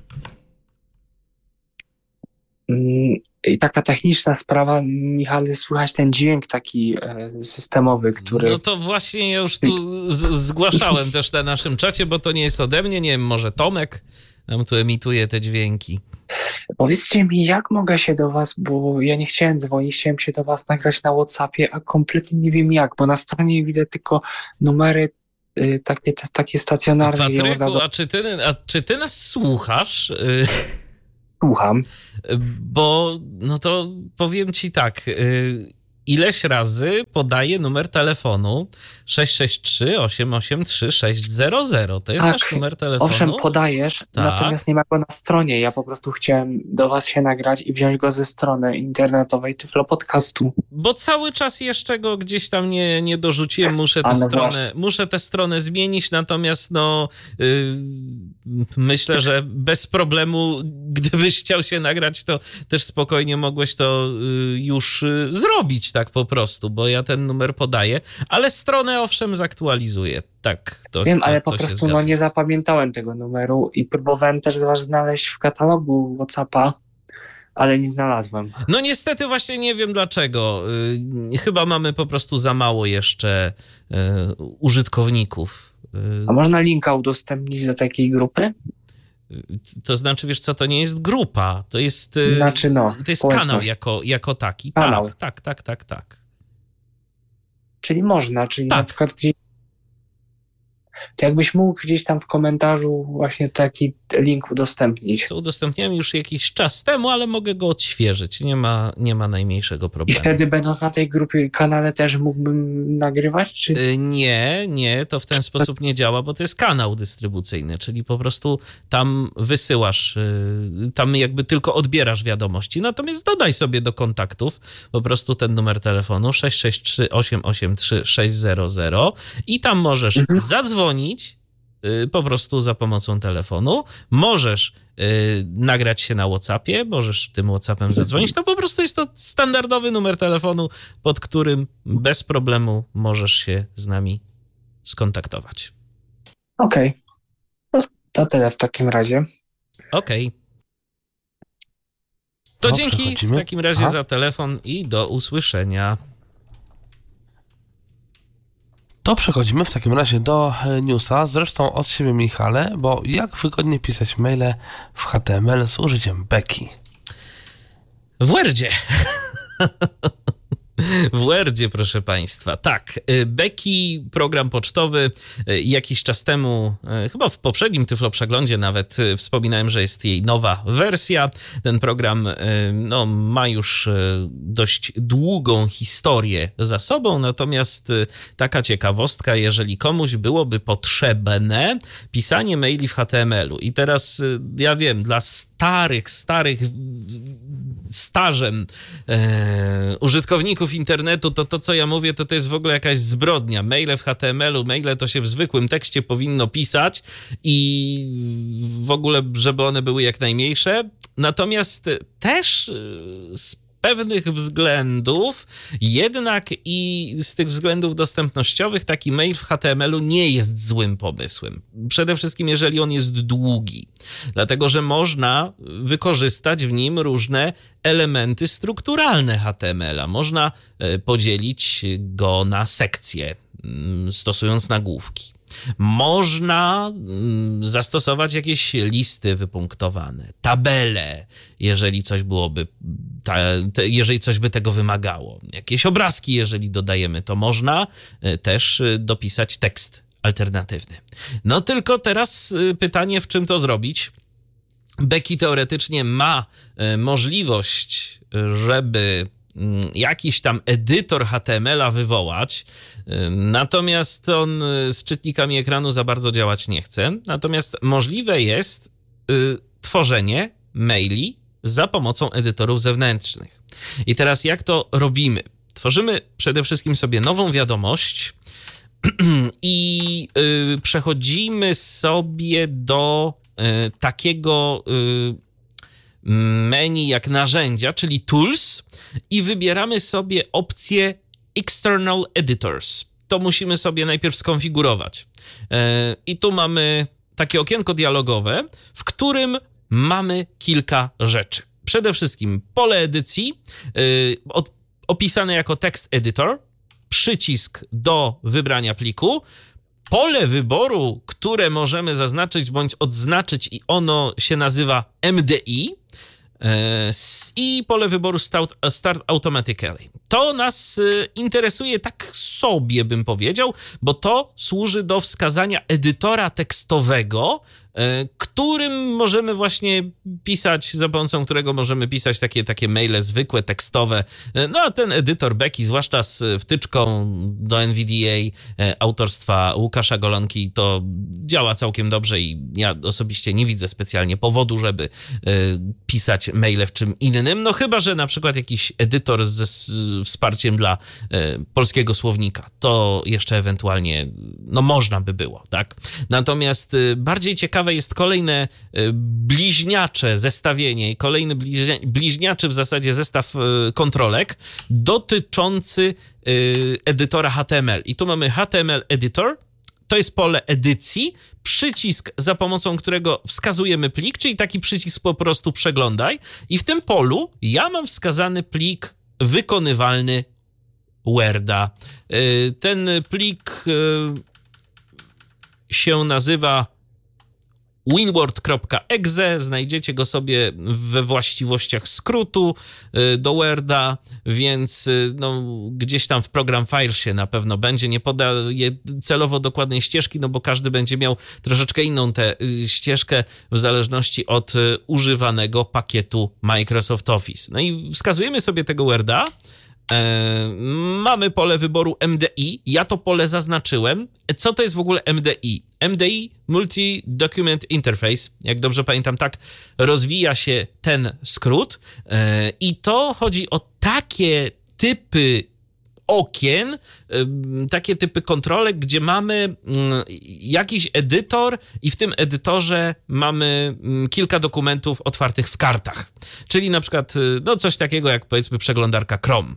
I taka techniczna sprawa, Michale, słychać ten dźwięk taki systemowy, który... No to właśnie ja już tu z- zgłaszałem też na naszym czacie, bo to nie jest ode mnie, nie wiem, może Tomek nam tu emituje te dźwięki. Powiedzcie mi, jak mogę się do was, bo ja nie chciałem dzwonić, chciałem się do was nagrać na WhatsAppie, a kompletnie nie wiem jak, bo na stronie widzę tylko numery y, takie, t- takie stacjonarne. Patryku, do... a, czy ty, a czy ty nas słuchasz? Słucham. Bo, no to powiem ci tak, ileś razy podaję numer telefonu sześć sześć trzy, osiem osiem trzy, sześć zero zero. To jest tak, nasz numer telefonu. Owszem, podajesz, tak. Natomiast nie ma go na stronie. Ja po prostu chciałem do was się nagrać i wziąć go ze strony internetowej Tyflo Podcastu. Bo cały czas jeszcze go gdzieś tam nie, nie dorzuciłem, muszę tę, no stronę, muszę tę stronę zmienić, natomiast no yy, myślę, że bez problemu, gdybyś chciał się nagrać, to też spokojnie mogłeś to yy, już yy, zrobić tak po prostu, bo ja ten numer podaję, ale stronę owszem zaktualizuję. Tak, to Wiem, to, ale po to prostu no, nie zapamiętałem tego numeru i próbowałem też was znaleźć w katalogu WhatsAppa, ale nie znalazłem. No niestety właśnie nie wiem dlaczego. Yy, chyba mamy po prostu za mało jeszcze yy, użytkowników. Yy, A można linka udostępnić do takiej grupy? To znaczy, wiesz co, to nie jest grupa, to jest, yy, znaczy no, to jest kanał jako, jako taki. Kanał. Tak, tak, tak, tak, tak. Czyli można, czyli tak. na przykład gdzieś... To jakbyś mógł gdzieś tam w komentarzu właśnie taki link udostępnić. Co udostępniałem już jakiś czas temu, ale mogę go odświeżyć. Nie ma, nie ma najmniejszego problemu. I wtedy będąc na tej grupie, kanale też mógłbym nagrywać? Czy... Yy, nie, nie, to w ten sposób nie działa, bo to jest kanał dystrybucyjny, czyli po prostu tam wysyłasz, yy, tam jakby tylko odbierasz wiadomości. Natomiast dodaj sobie do kontaktów po prostu ten numer telefonu sześć sześć trzy, osiem osiem trzy, sześć zero zero i tam możesz mhm. zadzwonić po prostu za pomocą telefonu. Możesz yy, nagrać się na WhatsAppie, możesz tym WhatsAppem zadzwonić. To po prostu jest to standardowy numer telefonu, pod którym bez problemu możesz się z nami skontaktować. Okej. Okay. To tyle w takim razie. Okej. Okay. To no, dzięki w takim razie Aha. za telefon i do usłyszenia. To przechodzimy w takim razie do newsa, zresztą od siebie Michale, bo jak wygodnie pisać maile w H T M L z użyciem Beki? W Wordzie. W Wordzie, proszę Państwa. Tak, Beki, program pocztowy, jakiś czas temu, chyba w poprzednim Tyflo Przeglądzie nawet wspominałem, że jest jej nowa wersja. Ten program no, ma już dość długą historię za sobą, natomiast taka ciekawostka, jeżeli komuś byłoby potrzebne pisanie maili w H T M L-u i teraz ja wiem, dla starych, starych stażem e, użytkowników internetu, to to, co ja mówię, to to jest w ogóle jakaś zbrodnia. Maile w H T M L-u, maile to się w zwykłym tekście powinno pisać i w ogóle, żeby one były jak najmniejsze. Natomiast też z pewnych względów, jednak i z tych względów dostępnościowych taki mail w H T M L-u nie jest złym pomysłem. Przede wszystkim, jeżeli on jest długi. Dlatego, że można wykorzystać w nim różne elementy strukturalne H T M L-a. Można podzielić go na sekcje, stosując nagłówki. Można zastosować jakieś listy wypunktowane, tabele, jeżeli coś byłoby, ta, te, jeżeli coś by tego wymagało. Jakieś obrazki, jeżeli dodajemy, to można też dopisać tekst alternatywny. No tylko teraz pytanie, w czym to zrobić? Beki teoretycznie ma możliwość, żeby jakiś tam edytor H T M L-a wywołać, natomiast on z czytnikami ekranu za bardzo działać nie chce. Natomiast możliwe jest tworzenie maili za pomocą edytorów zewnętrznych. I teraz jak to robimy? Tworzymy przede wszystkim sobie nową wiadomość i y, przechodzimy sobie do y, takiego y, menu jak narzędzia, czyli tools, i wybieramy sobie opcję external editors. To musimy sobie najpierw skonfigurować. Y, I tu mamy takie okienko dialogowe, w którym mamy kilka rzeczy. Przede wszystkim pole edycji, y, od, opisane jako text editor, przycisk do wybrania pliku, pole wyboru, które możemy zaznaczyć bądź odznaczyć, i ono się nazywa M D I, i pole wyboru Start, start Automatically. To nas interesuje tak sobie, bym powiedział, bo to służy do wskazania edytora tekstowego, którym możemy właśnie pisać, za pomocą którego możemy pisać takie, takie maile zwykłe, tekstowe. No a ten edytor Becky, zwłaszcza z wtyczką do N V D A autorstwa Łukasza Golonki, to działa całkiem dobrze i ja osobiście nie widzę specjalnie powodu, żeby pisać maile w czym innym. No chyba że na przykład jakiś edytor ze wsparciem dla polskiego słownika. To jeszcze ewentualnie, no można by było, tak? Natomiast bardziej ciekawe jest kolejne bliźniacze zestawienie, kolejny bliźnia, bliźniaczy w zasadzie zestaw kontrolek dotyczący edytora H T M L. I tu mamy H T M L Editor, to jest pole edycji, przycisk, za pomocą którego wskazujemy plik, czyli taki przycisk po prostu przeglądaj, i w tym polu ja mam wskazany plik wykonywalny Worda. Ten plik się nazywa winword kropka e x e, znajdziecie go sobie we właściwościach skrótu do Worda, więc no, gdzieś tam w program Filesie na pewno będzie, nie podaję celowo dokładnej ścieżki, no bo każdy będzie miał troszeczkę inną tę ścieżkę w zależności od używanego pakietu Microsoft Office. No i wskazujemy sobie tego Worda. E, mamy pole wyboru M D I, ja to pole zaznaczyłem. Co to jest w ogóle M D I? M D I, Multi Document Interface, jak dobrze pamiętam, tak rozwija się ten skrót, e, i to chodzi o takie typy okien, e, takie typy kontrolek, gdzie mamy m, jakiś edytor i w tym edytorze mamy m, kilka dokumentów otwartych w kartach, czyli na przykład no coś takiego jak powiedzmy przeglądarka Chrome.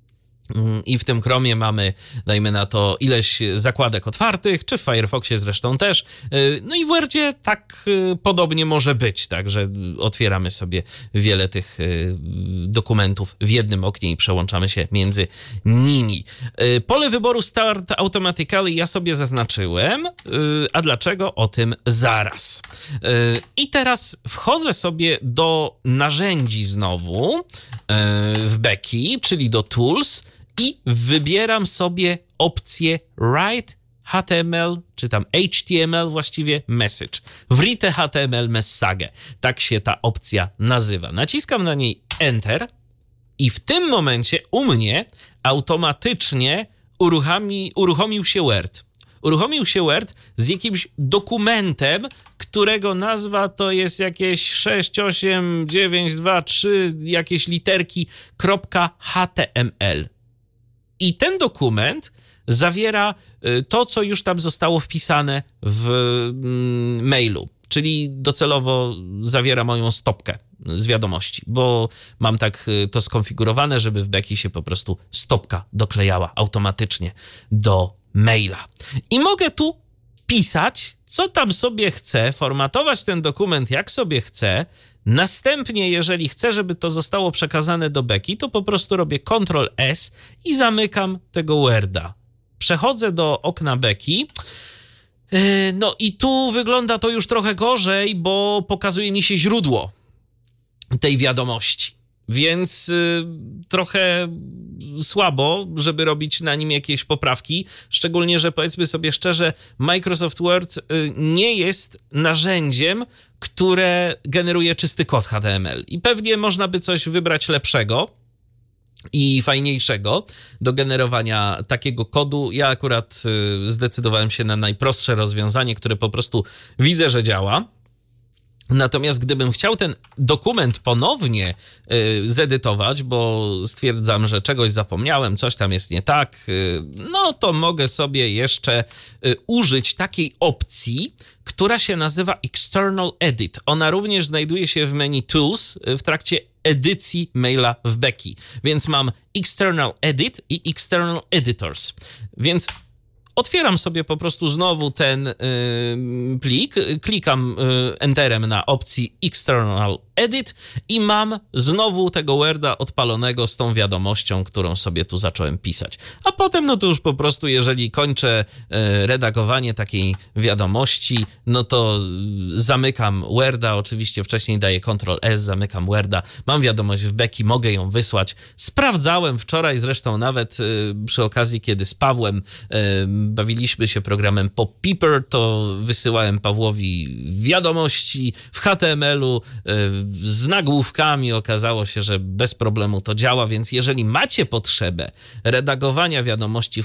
I w tym Chromie mamy, dajmy na to, ileś zakładek otwartych, czy w Firefoxie zresztą też. No i w Wordzie tak podobnie może być, także otwieramy sobie wiele tych dokumentów w jednym oknie i przełączamy się między nimi. Pole wyboru Start Automatically ja sobie zaznaczyłem, a dlaczego? O tym zaraz. I teraz wchodzę sobie do narzędzi znowu w Becky, czyli do Tools, i wybieram sobie opcję Write H T M L, czy tam H T M L właściwie, Message. Write H T M L Message. Tak się ta opcja nazywa. Naciskam na niej Enter i w tym momencie u mnie automatycznie uruchomi, uruchomił się Word. Uruchomił się Word z jakimś dokumentem, którego nazwa to jest jakieś sześć, osiem, dziewięć, dwa, trzy, jakieś literki, .html. I ten dokument zawiera to, co już tam zostało wpisane w mailu, czyli docelowo zawiera moją stopkę z wiadomości, bo mam tak to skonfigurowane, żeby w Becky się po prostu stopka doklejała automatycznie do maila. I mogę tu pisać, co tam sobie chcę, formatować ten dokument jak sobie chcę. Następnie, jeżeli chcę, żeby to zostało przekazane do Becky, to po prostu robię kontrol S i zamykam tego Worda. Przechodzę do okna Becky. No i tu wygląda to już trochę gorzej, bo pokazuje mi się źródło tej wiadomości. Więc y, trochę słabo, żeby robić na nim jakieś poprawki, szczególnie, że powiedzmy sobie szczerze, Microsoft Word y, nie jest narzędziem, które generuje czysty kod H T M L i pewnie można by coś wybrać lepszego, i fajniejszego do generowania takiego kodu. Ja akurat zdecydowałem się na najprostsze rozwiązanie, które po prostu widzę, że działa. Natomiast gdybym chciał ten dokument ponownie y, zedytować, bo stwierdzam, że czegoś zapomniałem, coś tam jest nie tak, y, no to mogę sobie jeszcze y, użyć takiej opcji, która się nazywa External Edit. Ona również znajduje się w menu Tools y, w trakcie edycji maila w Becky. Więc mam External Edit i External Editors. Więc otwieram sobie po prostu znowu ten y, plik, klikam y, enterem na opcji External Edit i mam znowu tego Worda odpalonego z tą wiadomością, którą sobie tu zacząłem pisać. A potem, no to już po prostu, jeżeli kończę y, redagowanie takiej wiadomości, no to zamykam Worda, oczywiście wcześniej daję kontrol S, zamykam Worda, mam wiadomość w Becky, mogę ją wysłać. Sprawdzałem wczoraj zresztą nawet y, przy okazji, kiedy z Pawłem y, bawiliśmy się programem PopPeeper, to wysyłałem Pawłowi wiadomości w H T M L-u z nagłówkami. Okazało się, że bez problemu to działa, więc jeżeli macie potrzebę redagowania wiadomości w